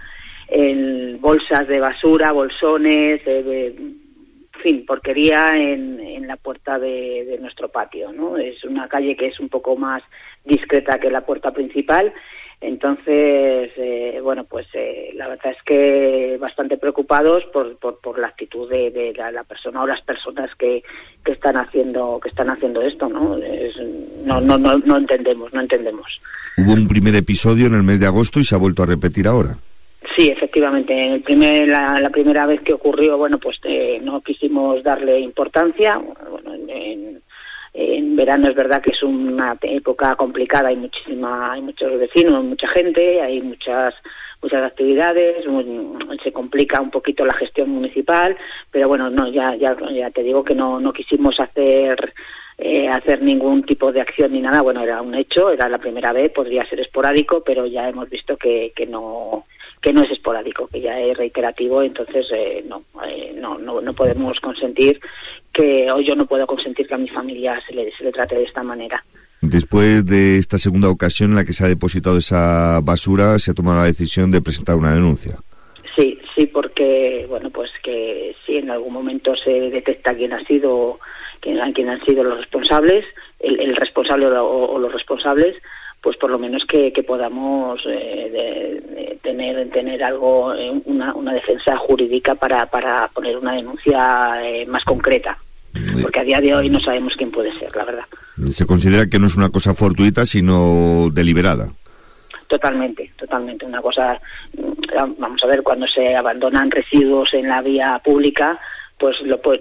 Speaker 3: en bolsas de basura, bolsones, de, de, en fin, porquería en, en la puerta de, de nuestro patio, ¿no? Es una calle que es un poco más discreta que la puerta principal. Entonces, eh, bueno, pues eh, la verdad es que bastante preocupados por, por, por la actitud de, de la, la persona o las personas que, que están haciendo que están haciendo esto, ¿no? Es, no, no, no, no entendemos, no entendemos.
Speaker 4: Hubo un primer episodio en el mes de agosto y se ha vuelto a repetir ahora.
Speaker 3: Sí, efectivamente. En el primer, la, la primera vez que ocurrió, bueno, pues eh, no quisimos darle importancia. Bueno, en, en En verano es verdad que es una época complicada, hay muchísima, hay muchos vecinos, mucha gente, hay muchas muchas actividades, se complica un poquito la gestión municipal, pero bueno, no, ya ya ya te digo que no no quisimos hacer eh, hacer ningún tipo de acción ni nada. Bueno, era un hecho, era la primera vez, podría ser esporádico, pero ya hemos visto que que no que no es esporádico, que ya es reiterativo. Entonces eh, no, eh, no no no podemos consentir que, o yo no puedo consentir que a mi familia se le, se le trate de esta manera.
Speaker 4: Después de esta segunda ocasión en la que se ha depositado esa basura, se ha tomado la decisión de presentar una denuncia.
Speaker 3: Sí, sí, porque, bueno, pues que si en algún momento se detecta quién ha sido, quién, quién han sido los responsables, el, el responsable o, o los responsables, pues por lo menos que, que podamos eh, de, de tener tener algo, eh, una, una defensa jurídica para, para poner una denuncia eh, más concreta. Porque a día de hoy no sabemos quién puede ser, la verdad.
Speaker 4: Se considera que no es una cosa fortuita, sino deliberada.
Speaker 3: Totalmente, totalmente. Una cosa, vamos a ver, cuando se abandonan residuos en la vía pública, pues lo pues,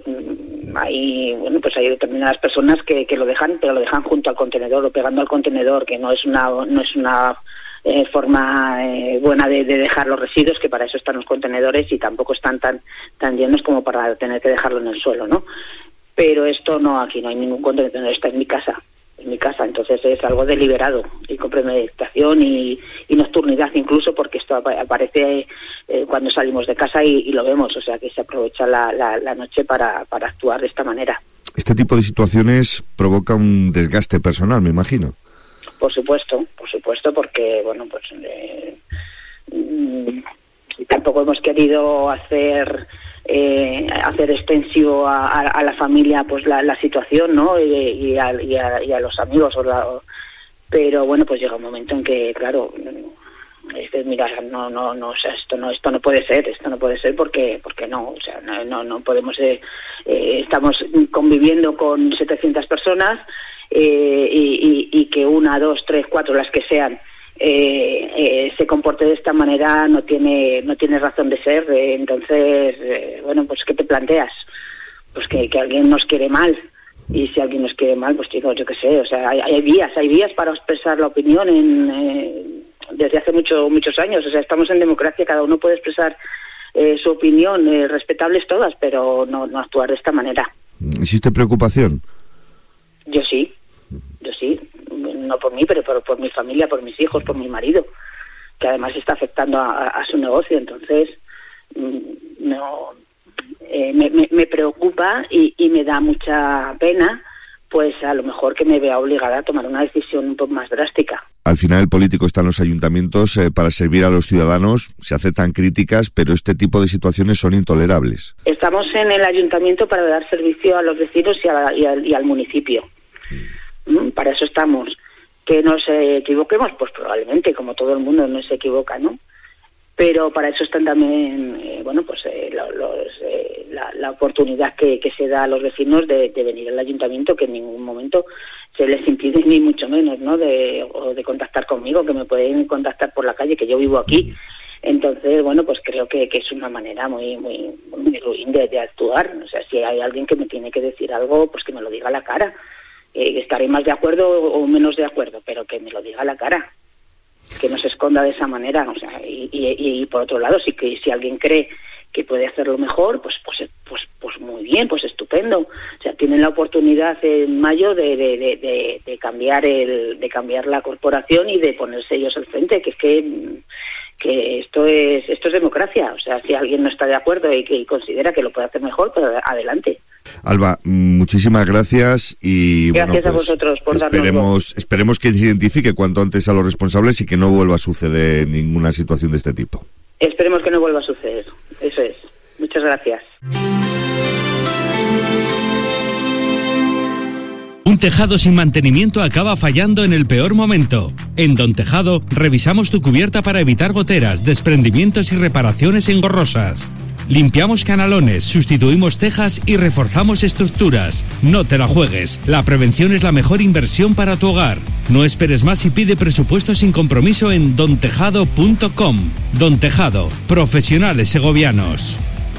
Speaker 3: hay bueno pues hay determinadas personas que, que lo dejan, pero lo dejan junto al contenedor o pegando al contenedor, que no es una no es una eh, forma eh, buena de, de dejar los residuos, que para eso están los contenedores y tampoco están tan tan llenos como para tener que dejarlo en el suelo, ¿no? Pero esto no, aquí no hay ningún contenedor, está en mi casa, en mi casa, entonces es algo deliberado y con premeditación y, y nocturnidad incluso, porque esto aparece eh, cuando salimos de casa y, y lo vemos, o sea que se aprovecha la, la, la noche para, para actuar de esta manera.
Speaker 4: Este tipo de situaciones provoca un desgaste personal, me imagino.
Speaker 3: Por supuesto, por supuesto, porque bueno, pues eh, mm, tampoco hemos querido hacer eh, hacer extensivo a, a, a la familia pues la, la situación, ¿no? Y, y, a, y, a, y a los amigos, o la, o, pero bueno, pues llega un momento en que, claro, es que, mira, no, no, no, o sea, esto no, esto no puede ser, esto no puede ser porque, porque no, o sea, no, no, no podemos, eh, eh, estamos conviviendo con setecientas personas eh, y, y, y que una, dos, tres, cuatro, las que sean, Eh, eh, se comporte de esta manera no tiene no tiene razón de ser. Eh, entonces eh, bueno, pues ¿qué te planteas? pues que, que alguien nos quiere mal. Y si alguien nos quiere mal, pues chicos, yo qué sé, o sea, hay, hay vías, hay vías para expresar la opinión en, eh, desde hace mucho, muchos años. O sea, estamos en democracia, cada uno puede expresar eh, su opinión, eh, respetables todas, pero no, no actuar de esta manera.
Speaker 4: ¿Existe preocupación?
Speaker 3: Yo sí, yo sí, no por mí, pero por, por mi familia, por mis hijos, por mi marido, que además está afectando a, a su negocio. Entonces, no, eh, me, me, me preocupa y, y me da mucha pena, pues a lo mejor que me vea obligada a tomar una decisión un poco más drástica.
Speaker 4: Al final el político está en los ayuntamientos eh, para servir a los ciudadanos, se aceptan críticas, pero este tipo de situaciones son intolerables.
Speaker 3: Estamos en el ayuntamiento para dar servicio a los vecinos y, a, y, al, y al municipio. ¿Mm? Para eso estamos. Que nos eh, equivoquemos, pues probablemente, como todo el mundo no se equivoca, ¿no? Pero para eso están también, eh, bueno, pues eh, lo, los, eh, la, la oportunidad que, que se da a los vecinos de, de venir al ayuntamiento, que en ningún momento se les impide, ni mucho menos, ¿no? De, o de contactar conmigo, que me pueden contactar por la calle, que yo vivo aquí. Entonces, bueno, pues creo que, que es una manera muy muy, muy ruin de, de actuar. O sea, si hay alguien que me tiene que decir algo, pues que me lo diga a la cara. Eh, estaré más de acuerdo o menos de acuerdo, pero que me lo diga a la cara. Que no se esconda de esa manera, o sea, y, y, y por otro lado, sí que si alguien cree que puede hacerlo mejor, pues pues pues pues muy bien, pues estupendo. O sea, tienen la oportunidad en mayo de de, de, de, de cambiar el de cambiar la corporación y de ponerse ellos al frente, que es que que esto es esto es democracia. O sea, si alguien no está de acuerdo y que y considera que lo puede hacer mejor, pues adelante.
Speaker 4: Alba, muchísimas gracias y
Speaker 3: gracias
Speaker 4: bueno, pues
Speaker 3: a vosotros por
Speaker 4: esperemos,
Speaker 3: darnos voz.
Speaker 4: Esperemos que se identifique cuanto antes a los responsables y que no vuelva a suceder ninguna situación de este tipo.
Speaker 3: Esperemos que no vuelva a suceder. Eso es. Muchas gracias.
Speaker 5: Un tejado sin mantenimiento acaba fallando en el peor momento. En Don Tejado revisamos tu cubierta para evitar goteras, desprendimientos y reparaciones engorrosas. Limpiamos canalones, sustituimos tejas y reforzamos estructuras. No te la juegues. La prevención es la mejor inversión para tu hogar. No esperes más y pide presupuesto sin compromiso en don tejado punto com. Don Tejado, profesionales segovianos.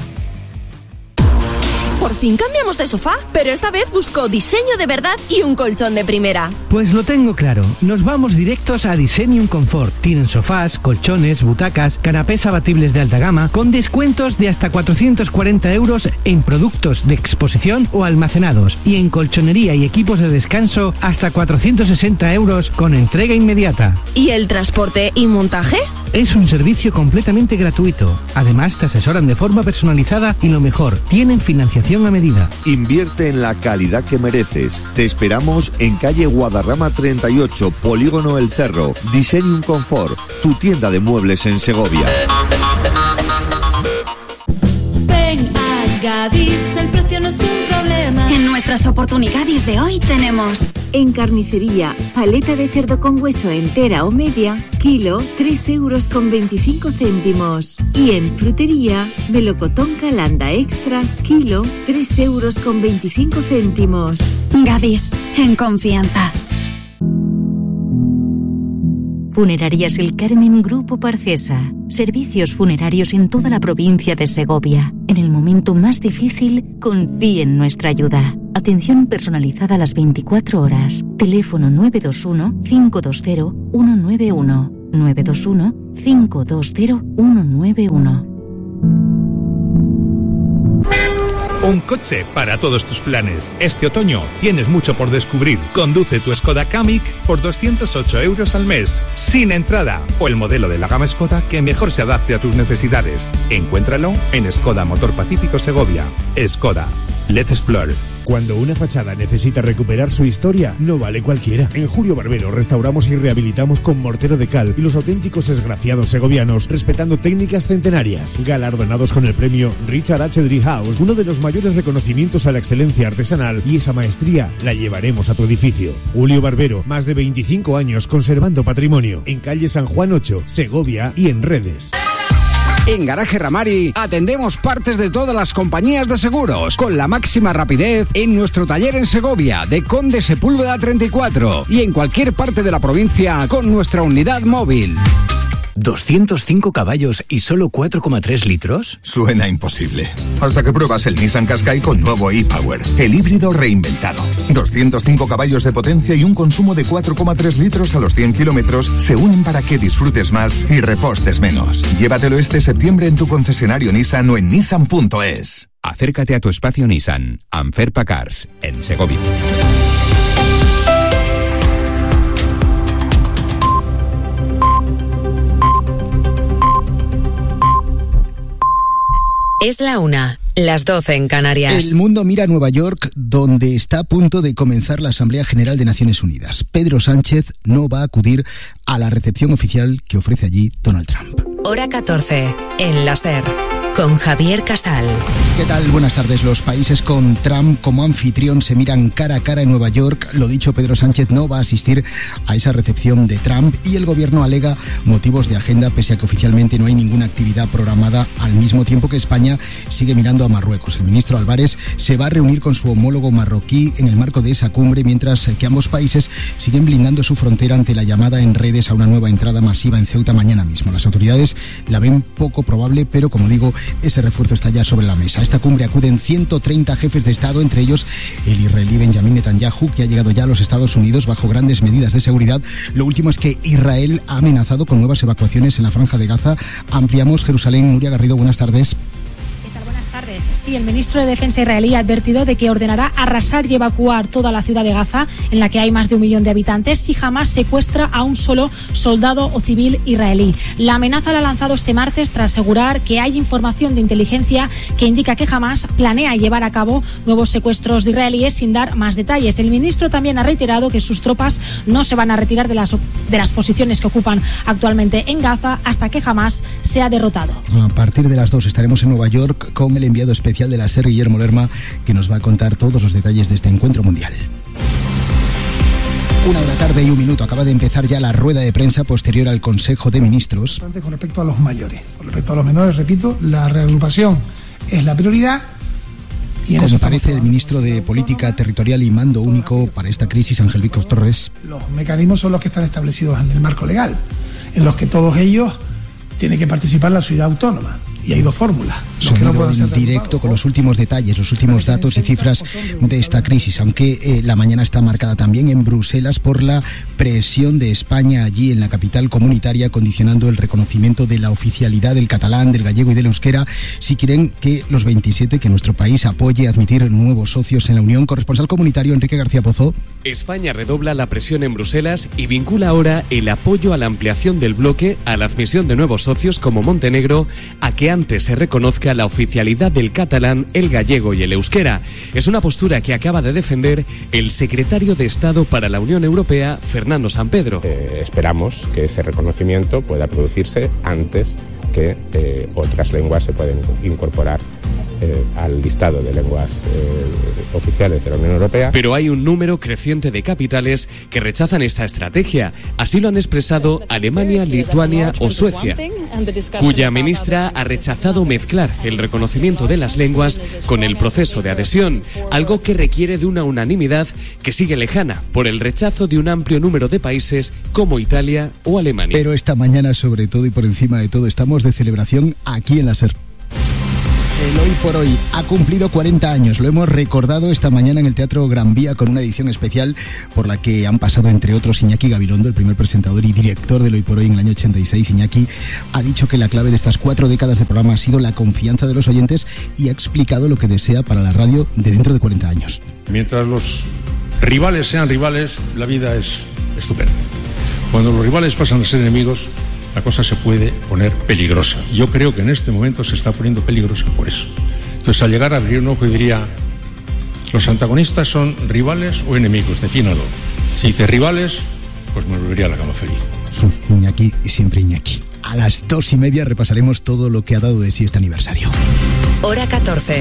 Speaker 14: Por fin cambiamos de sofá, pero esta vez busco diseño de verdad y un colchón de primera.
Speaker 15: Pues lo tengo claro, nos vamos directos a Disenium Confort. Tienen sofás, colchones, butacas, canapés abatibles de alta gama con descuentos de hasta cuatrocientos cuarenta euros en productos de exposición o almacenados, y en colchonería y equipos de descanso hasta cuatrocientos sesenta euros con entrega inmediata.
Speaker 14: ¿Y el transporte y montaje?
Speaker 15: Es un servicio completamente gratuito. Además te asesoran de forma personalizada y lo mejor, tienen financiación a medida.
Speaker 4: Invierte en la calidad que mereces. Te esperamos en calle Guadarrama treinta y ocho, Polígono El Cerro. Disenium Confort, tu tienda de muebles en Segovia.
Speaker 11: Ven a Gadis, el precio no es un problema.
Speaker 12: En nuestras oportunidades de hoy tenemos...
Speaker 13: En carnicería, paleta de cerdo con hueso entera o media, kilo, tres euros con veinticinco céntimos. Y en frutería, melocotón calanda extra, kilo, tres euros con veinticinco céntimos.
Speaker 12: Gadis, en confianza.
Speaker 6: Funerarias El Carmen Grupo Parcesa. Servicios funerarios en toda la provincia de Segovia. En el momento más difícil, confíe en nuestra ayuda. Atención personalizada a las veinticuatro horas. Teléfono nueve dos uno, cinco dos cero, uno nueve uno. nueve dos uno, cinco dos cero, uno nueve uno.
Speaker 7: Un coche para todos tus planes. Este otoño tienes mucho por descubrir. Conduce tu Skoda Kamiq por doscientos ocho euros al mes, sin entrada, o el modelo de la gama Skoda que mejor se adapte a tus necesidades. Encuéntralo en Skoda Motor Pacífico Segovia. Skoda. Let's explore.
Speaker 24: Cuando una fachada necesita recuperar su historia, no vale cualquiera. En Julio Barbero restauramos y rehabilitamos con mortero de cal y los auténticos esgraciados segovianos, respetando técnicas centenarias. Galardonados con el premio Richard H. Driehaus, uno de los mayores reconocimientos a la excelencia artesanal, y esa maestría la llevaremos a tu edificio. Julio Barbero, más de veinticinco años conservando patrimonio. En calle San Juan ocho, Segovia, y en redes.
Speaker 2: En Garaje Ramari atendemos partes de todas las compañías de seguros con la máxima rapidez en nuestro taller en Segovia de Conde Sepúlveda treinta y cuatro y en cualquier parte de la provincia con nuestra unidad móvil.
Speaker 8: ¿doscientos cinco caballos y solo cuatro coma tres litros?
Speaker 9: Suena imposible. Hasta que pruebas el Nissan Qashqai con nuevo e-Power, el híbrido reinventado. doscientos cinco caballos de potencia y un consumo de cuatro coma tres litros a los cien kilómetros se unen para que disfrutes más y repostes menos. Llévatelo este septiembre en tu concesionario Nissan o en nissan punto es.
Speaker 10: Acércate a tu espacio Nissan, Anferpa Cars, en Segovia.
Speaker 16: Es la una, las doce en Canarias.
Speaker 25: El mundo mira a Nueva York, donde está a punto de comenzar la Asamblea General de Naciones Unidas. Pedro Sánchez no va a acudir a la recepción oficial que ofrece allí Donald Trump.
Speaker 16: Hora catorce, en la SER, con Javier Casal.
Speaker 25: ¿Qué tal? Buenas tardes. Los países con Trump como anfitrión se miran cara a cara en Nueva York. Lo dicho, Pedro Sánchez no va a asistir a esa recepción de Trump y el gobierno alega motivos de agenda, pese a que oficialmente no hay ninguna actividad programada, al mismo tiempo que España sigue mirando a Marruecos. El ministro Álvarez se va a reunir con su homólogo marroquí en el marco de esa cumbre, mientras que ambos países siguen blindando su frontera ante la llamada en redes a una nueva entrada masiva en Ceuta mañana mismo. Las autoridades la ven poco probable, pero como digo, ese refuerzo está ya sobre la mesa. A esta cumbre acuden ciento treinta jefes de Estado, entre ellos el israelí Benjamin Netanyahu, que ha llegado ya a los Estados Unidos bajo grandes medidas de seguridad. Lo último es que Israel ha amenazado con nuevas evacuaciones en la Franja de Gaza. Ampliamos Jerusalén. Nuria Garrido, buenas tardes.
Speaker 26: Sí, el ministro de Defensa israelí ha advertido de que ordenará arrasar y evacuar toda la ciudad de Gaza, en la que hay más de un millón de habitantes, si Hamás secuestra a un solo soldado o civil israelí. La amenaza la ha lanzado este martes tras asegurar que hay información de inteligencia que indica que Hamás planea llevar a cabo nuevos secuestros de israelíes sin dar más detalles. El ministro también ha reiterado que sus tropas no se van a retirar de las, de las posiciones que ocupan actualmente en Gaza hasta que Hamás sea derrotado.
Speaker 25: A partir de las dos estaremos en Nueva York con el enviado especial de la SER, Guillermo Lerma, que nos va a contar todos los detalles de este encuentro mundial. Una de la tarde y un minuto. Acaba de empezar ya la rueda de prensa posterior al Consejo de Ministros.
Speaker 27: Con respecto a los mayores, con respecto a los menores, repito, la reagrupación es la prioridad. Y
Speaker 25: Como parece el ministro de Política Territorial y Mando Único para esta crisis, Ángel Víctor Torres.
Speaker 27: Los mecanismos son los que están establecidos en el marco legal, en los que todos ellos tienen que participar la ciudad autónoma. Y hay dos fórmulas.
Speaker 25: Sonido no en directo con los últimos detalles, los últimos datos y cifras de esta crisis, aunque eh, la mañana está marcada también en Bruselas por la presión de España allí en la capital comunitaria, condicionando el reconocimiento de la oficialidad del catalán, del gallego y del euskera, si quieren que los veintisiete, que nuestro país apoye admitir nuevos socios en la Unión. Corresponsal comunitario Enrique García Pozo.
Speaker 28: España redobla la presión en Bruselas y vincula ahora el apoyo a la ampliación del bloque a la admisión de nuevos socios como Montenegro, a que antes se reconozca la oficialidad del catalán, el gallego y el euskera. Es una postura que acaba de defender el secretario de Estado para la Unión Europea, Fernando Sampedro.
Speaker 29: Eh, esperamos que ese reconocimiento pueda producirse antes que eh, otras lenguas se pueden incorporar Eh, al listado de lenguas eh, oficiales de la Unión Europea.
Speaker 28: Pero hay un número creciente de capitales que rechazan esta estrategia. Así lo han expresado Alemania, Lituania o Suecia, cuya ministra ha rechazado mezclar el reconocimiento de las lenguas con el proceso de adhesión, algo que requiere de una unanimidad que sigue lejana por el rechazo de un amplio número de países como Italia o Alemania.
Speaker 25: Pero esta mañana, sobre todo y por encima de todo, estamos de celebración aquí en la SER. El Hoy por Hoy ha cumplido cuarenta años. Lo hemos recordado esta mañana en el Teatro Gran Vía con una edición especial por la que han pasado, entre otros, Iñaki Gabilondo, el primer presentador y director del Hoy por Hoy en el año ochenta y seis. Iñaki ha dicho que la clave de estas cuatro décadas de programa ha sido la confianza de los oyentes y ha explicado lo que desea para la radio de dentro de cuarenta años.
Speaker 30: Mientras los rivales sean rivales, la vida es estupenda. Cuando los rivales pasan a ser enemigos, la cosa se puede poner peligrosa. Yo creo que en este momento se está poniendo peligrosa por eso. Entonces, al llegar a abrir un ojo, diría, ¿los antagonistas son rivales o enemigos? Defínalo. Si dice rivales, pues me volvería a la cama feliz.
Speaker 25: Iñaki y siempre Iñaki. A las dos y media repasaremos todo lo que ha dado de sí este aniversario.
Speaker 16: Hora catorce.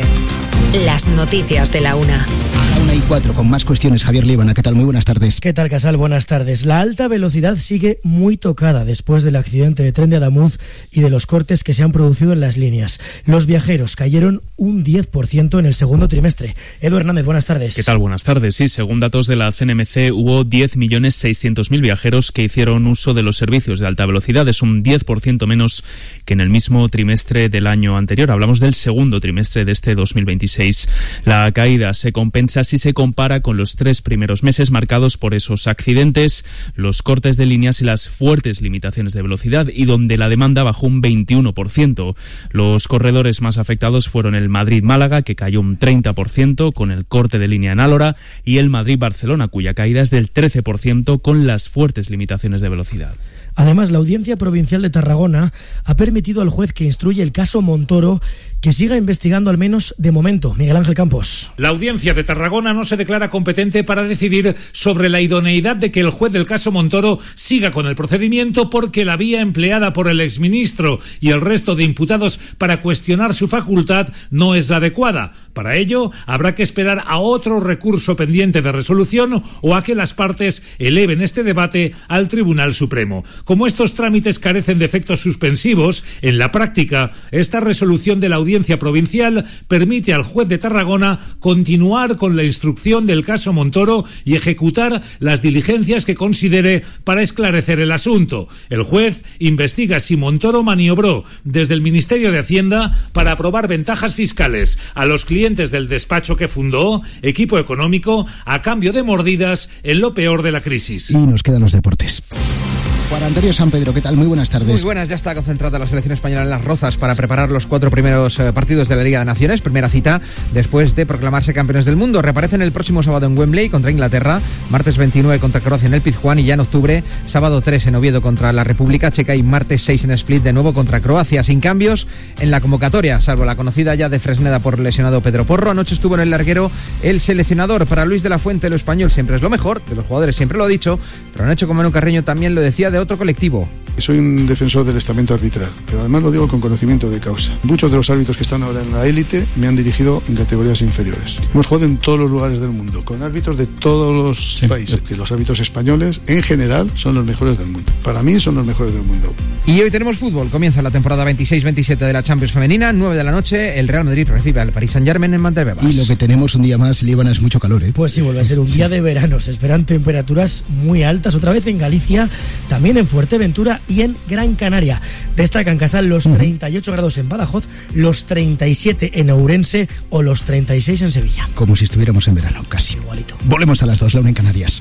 Speaker 16: Las noticias de la una.
Speaker 25: A la una y cuatro, con más cuestiones. Javier Líbana, ¿qué tal? Muy buenas tardes.
Speaker 1: ¿Qué tal, Casal? Buenas tardes. La alta velocidad sigue muy tocada después del accidente de tren de Adamuz y de los cortes que se han producido en las líneas. Los viajeros cayeron un diez por ciento en el segundo trimestre. Edu Hernández, buenas tardes.
Speaker 3: ¿Qué tal? Buenas tardes. Sí, según datos de la C N M C, hubo diez millones seiscientos mil viajeros que hicieron uso de los servicios de alta velocidad. Es un diez por ciento menos que en el mismo trimestre del año anterior. Hablamos del segundo trimestre de este dos mil veintiséis. La caída se compensa si se compara con los tres primeros meses marcados por esos accidentes, los cortes de líneas y las fuertes limitaciones de velocidad, y donde la demanda bajó un veintiuno por ciento. Los corredores más afectados fueron el Madrid-Málaga, que cayó un treinta por ciento con el corte de línea en Álora, y el Madrid-Barcelona, cuya caída es del trece por ciento con las fuertes limitaciones de velocidad.
Speaker 1: Además, la Audiencia Provincial de Tarragona ha permitido al juez que instruye el caso Montoro que siga investigando, al menos de momento. Miguel Ángel Campos.
Speaker 5: La Audiencia de Tarragona no se declara competente para decidir sobre la idoneidad de que el juez del caso Montoro siga con el procedimiento, porque la vía empleada por el exministro y el resto de imputados para cuestionar su facultad no es la adecuada. Para ello, habrá que esperar a otro recurso pendiente de resolución o a que las partes eleven este debate al Tribunal Supremo. Como estos trámites carecen de efectos suspensivos, en la práctica, esta resolución de la Audiencia Provincial permite al juez de Tarragona continuar con la instrucción del caso Montoro y ejecutar las diligencias que considere para esclarecer el asunto. El juez investiga si Montoro maniobró desde el Ministerio de Hacienda para aprobar ventajas fiscales a los clientes del despacho que fundó, Equipo Económico, a cambio de mordidas en lo peor de la crisis.
Speaker 25: Y nos quedan los deportes. Juan Antonio San Pedro, ¿qué tal? Muy buenas tardes.
Speaker 17: Muy buenas, ya está concentrada la selección española en Las Rozas para preparar los cuatro primeros eh, partidos de la Liga de Naciones. Primera cita después de proclamarse campeones del mundo. Reaparecen el próximo sábado en Wembley contra Inglaterra, martes veintinueve contra Croacia en el Pizjuán, y ya en octubre, sábado tres en Oviedo contra la República Checa y martes seis en Split de nuevo contra Croacia. Sin cambios en la convocatoria, salvo la conocida ya de Fresneda por lesionado Pedro Porro. Anoche estuvo en el larguero el seleccionador. Para Luis de la Fuente, lo español siempre es lo mejor, de los jugadores siempre lo ha dicho, pero Nacho Comano Carreño también lo decía de otro colectivo.
Speaker 18: Soy un defensor del estamento arbitral, pero además lo digo con conocimiento de causa. Muchos de los árbitros que están ahora en la élite me han dirigido en categorías inferiores. Hemos jugado en todos los lugares del mundo, con árbitros de todos los sí. países, que los árbitros españoles, en general, son los mejores del mundo. Para mí, son los mejores del mundo.
Speaker 17: Y hoy tenemos fútbol. Comienza la temporada veintiséis veintisiete de la Champions Femenina. nueve de la noche, el Real Madrid recibe al Paris Saint-Germain en Montebebas.
Speaker 25: Y lo que tenemos un día más, Líbana, es mucho calor, ¿eh?
Speaker 1: Pues sí, vuelve a ser un día de verano. Se esperan temperaturas muy altas, otra vez en Galicia, también en Fuerteventura y en Gran Canaria. Destacan, Casal, los treinta y ocho grados en Badajoz, los treinta y siete en Ourense o los treinta y seis en Sevilla.
Speaker 25: Como si estuviéramos en verano, casi.
Speaker 1: Igualito.
Speaker 25: Volvemos a las dos, la una en Canarias.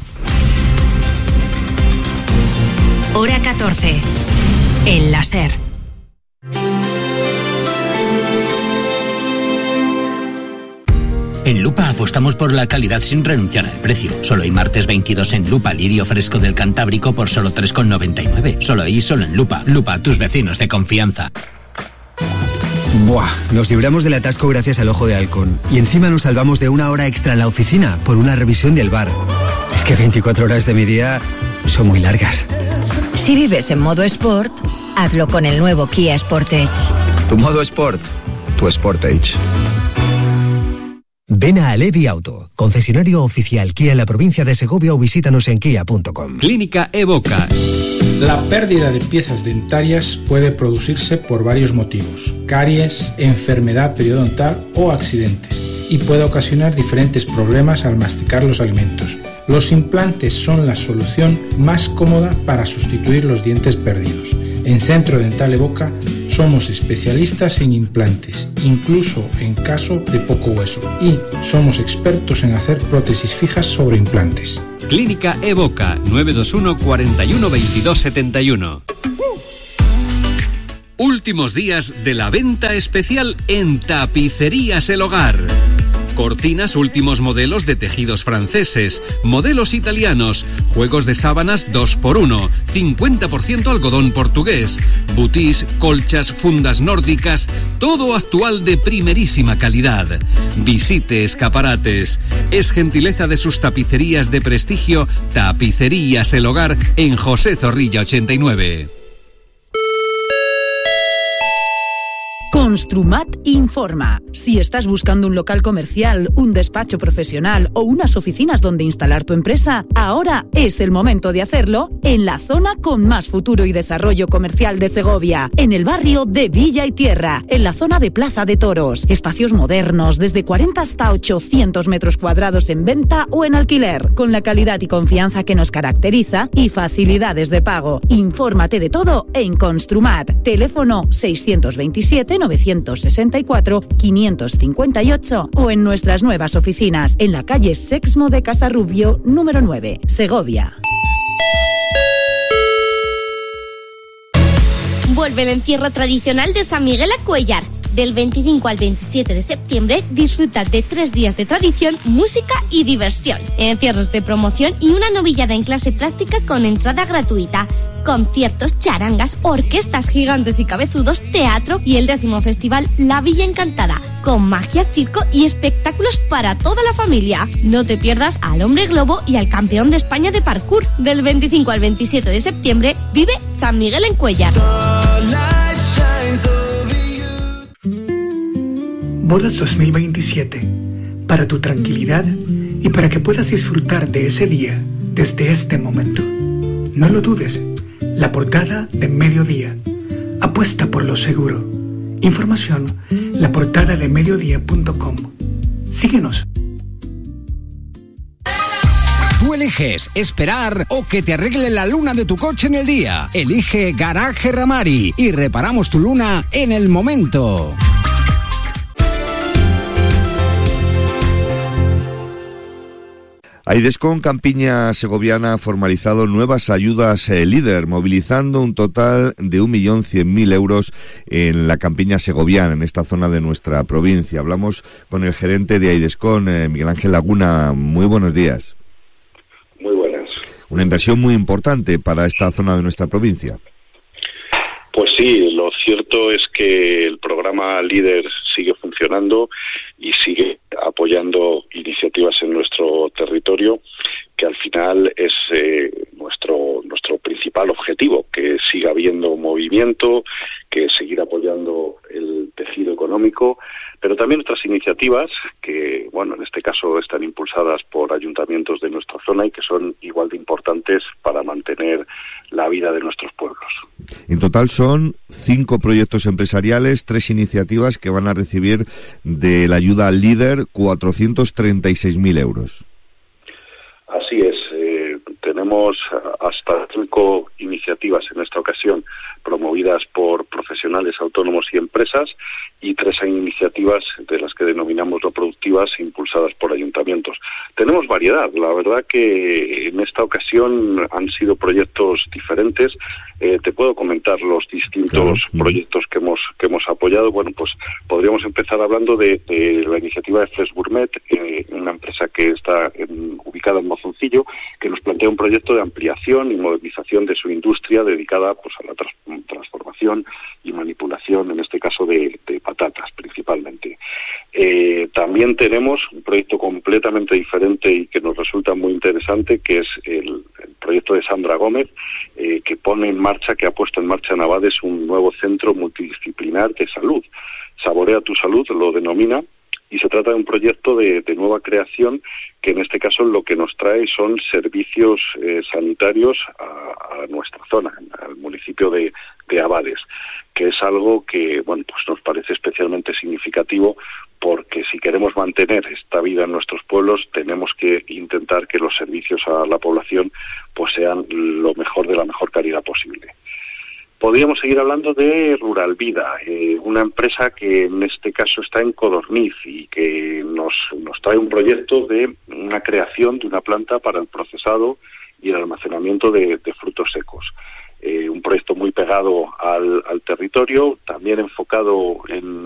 Speaker 16: Hora catorce. En la SER.
Speaker 19: En Lupa apostamos por la calidad sin renunciar al precio. Solo hoy martes veintidós en Lupa, lirio fresco del Cantábrico por solo tres con noventa y nueve. Solo ahí, solo en Lupa. Lupa, tus vecinos de confianza.
Speaker 20: Buah, nos libramos del atasco gracias al Ojo de Halcón. Y encima nos salvamos de una hora extra en la oficina por una revisión del bar. Es que veinticuatro horas de mi día son muy largas.
Speaker 16: Si vives en modo Sport, hazlo con el nuevo Kia Sportage.
Speaker 21: Tu modo Sport, tu Sportage.
Speaker 20: Ven a Alevi Auto, concesionario oficial Kia en la provincia de Segovia, o visítanos en kia punto com.
Speaker 28: Clínica Evoca.
Speaker 22: La pérdida de piezas dentarias puede producirse por varios motivos: caries, enfermedad periodontal o accidentes, y puede ocasionar diferentes problemas al masticar los alimentos. Los implantes son la solución más cómoda para sustituir los dientes perdidos. En Centro Dental Evoca somos especialistas en implantes, incluso en caso de poco hueso, y somos expertos en hacer prótesis fijas sobre implantes.
Speaker 28: Clínica Evoca, nueve dos uno, cuarenta y uno, veintidós setenta y uno. Últimos días de la venta especial en Tapicerías El Hogar. Cortinas últimos modelos de tejidos franceses, modelos italianos, juegos de sábanas dos por uno, cincuenta por ciento algodón portugués, butís, colchas, fundas nórdicas, todo actual de primerísima calidad. Visite escaparates. Es gentileza de sus tapicerías de prestigio, Tapicerías El Hogar, en José Zorrilla ochenta y nueve.
Speaker 4: Construmat informa. Si estás buscando un local comercial, un despacho profesional o unas oficinas donde instalar tu empresa, ahora es el momento de hacerlo en la zona con más futuro y desarrollo comercial de Segovia, en el barrio de Villa y Tierra, en la zona de Plaza de Toros. Espacios modernos, desde cuarenta hasta ochocientos metros cuadrados en venta o en alquiler, con la calidad y confianza que nos caracteriza y facilidades de pago. Infórmate de todo en Construmat. Teléfono seiscientos veintisiete, novecientos sesenta y cuatro, quinientos cincuenta y ocho o en nuestras nuevas oficinas en la calle Sexmo de Casarrubio, número nueve, Segovia.
Speaker 6: Vuelve el encierro tradicional de San Miguel a Cuéllar. Del veinticinco al veintisiete de septiembre, disfruta de tres días de tradición, música y diversión. Encierros de promoción y una novillada en clase práctica con entrada gratuita. Conciertos, charangas, orquestas gigantes y cabezudos, teatro y el décimo festival La Villa Encantada, con magia, circo y espectáculos para toda la familia. No te pierdas al Hombre Globo y al campeón de España de parkour. Del veinticinco al veintisiete de septiembre, vive San Miguel en Cuéllar.
Speaker 7: Bodas dos mil veintisiete, para tu tranquilidad y para que puedas disfrutar de ese día desde este momento. No lo dudes, la portada de Mediodía. Apuesta por lo seguro. Información, la portada de mediodía punto com. Síguenos.
Speaker 2: Tú eliges esperar o que te arregle la luna de tu coche en el día. Elige Garaje Ramari y reparamos tu luna en el momento.
Speaker 11: Aidescon Campiña Segoviana ha formalizado nuevas ayudas eh, líder, movilizando un total de un millón cien mil euros en la Campiña Segoviana, en esta zona de nuestra provincia. Hablamos con el gerente de Aidescon, eh, Miguel Ángel Laguna. Muy buenos días.
Speaker 12: Muy buenas.
Speaker 11: Una inversión muy importante para esta zona de nuestra provincia.
Speaker 12: Pues sí, lo cierto es que el programa Líder sigue funcionando y sigue apoyando iniciativas en nuestro territorio, que al final es eh, nuestro nuestro principal objetivo, que siga habiendo movimiento, que seguir apoyando el tejido económico, pero también otras iniciativas que, bueno, en este caso están impulsadas por ayuntamientos de nuestra zona y que son igual de importantes para mantener la vida de nuestros pueblos.
Speaker 11: En total son cinco proyectos empresariales, tres iniciativas que van a recibir de la ayuda al líder cuatrocientos treinta y seis mil euros.
Speaker 12: Así es, eh, tenemos hasta cinco iniciativas en esta ocasión promovidas por profesionales autónomos y empresas y tres iniciativas de las que denominamos no productivas impulsadas por ayuntamientos. Tenemos variedad, la verdad que en esta ocasión han sido proyectos diferentes. Eh, te puedo comentar los distintos claro. proyectos que hemos que hemos apoyado. Bueno, pues podríamos empezar hablando de, de la iniciativa de Fresh Gourmet, eh, una empresa que está en, ubicada en Mozoncillo, que nos plantea un proyecto de ampliación y modernización de su industria dedicada pues a la trans transformación y manipulación, en este caso de, de patatas principalmente. Eh, también tenemos un proyecto completamente diferente y que nos resulta muy interesante, que es el, el proyecto de Sandra Gómez, eh, que pone en marcha, que ha puesto en marcha en Abades un nuevo centro multidisciplinar de salud. Saborea tu salud lo denomina, y se trata de un proyecto de, de nueva creación que en este caso lo que nos trae son servicios eh, sanitarios a, a nuestra zona, al municipio de, de Abades, que es algo que bueno pues nos parece especialmente significativo, porque si queremos mantener esta vida en nuestros pueblos tenemos que intentar que los servicios a la población pues sean lo mejor de la mejor calidad posible. Podríamos seguir hablando de Rural Vida, eh, una empresa que en este caso está en Codorniz y que nos, nos trae un proyecto de una creación de una planta para el procesado y el almacenamiento de, de frutos secos. Eh, un proyecto muy pegado al, al territorio, también enfocado en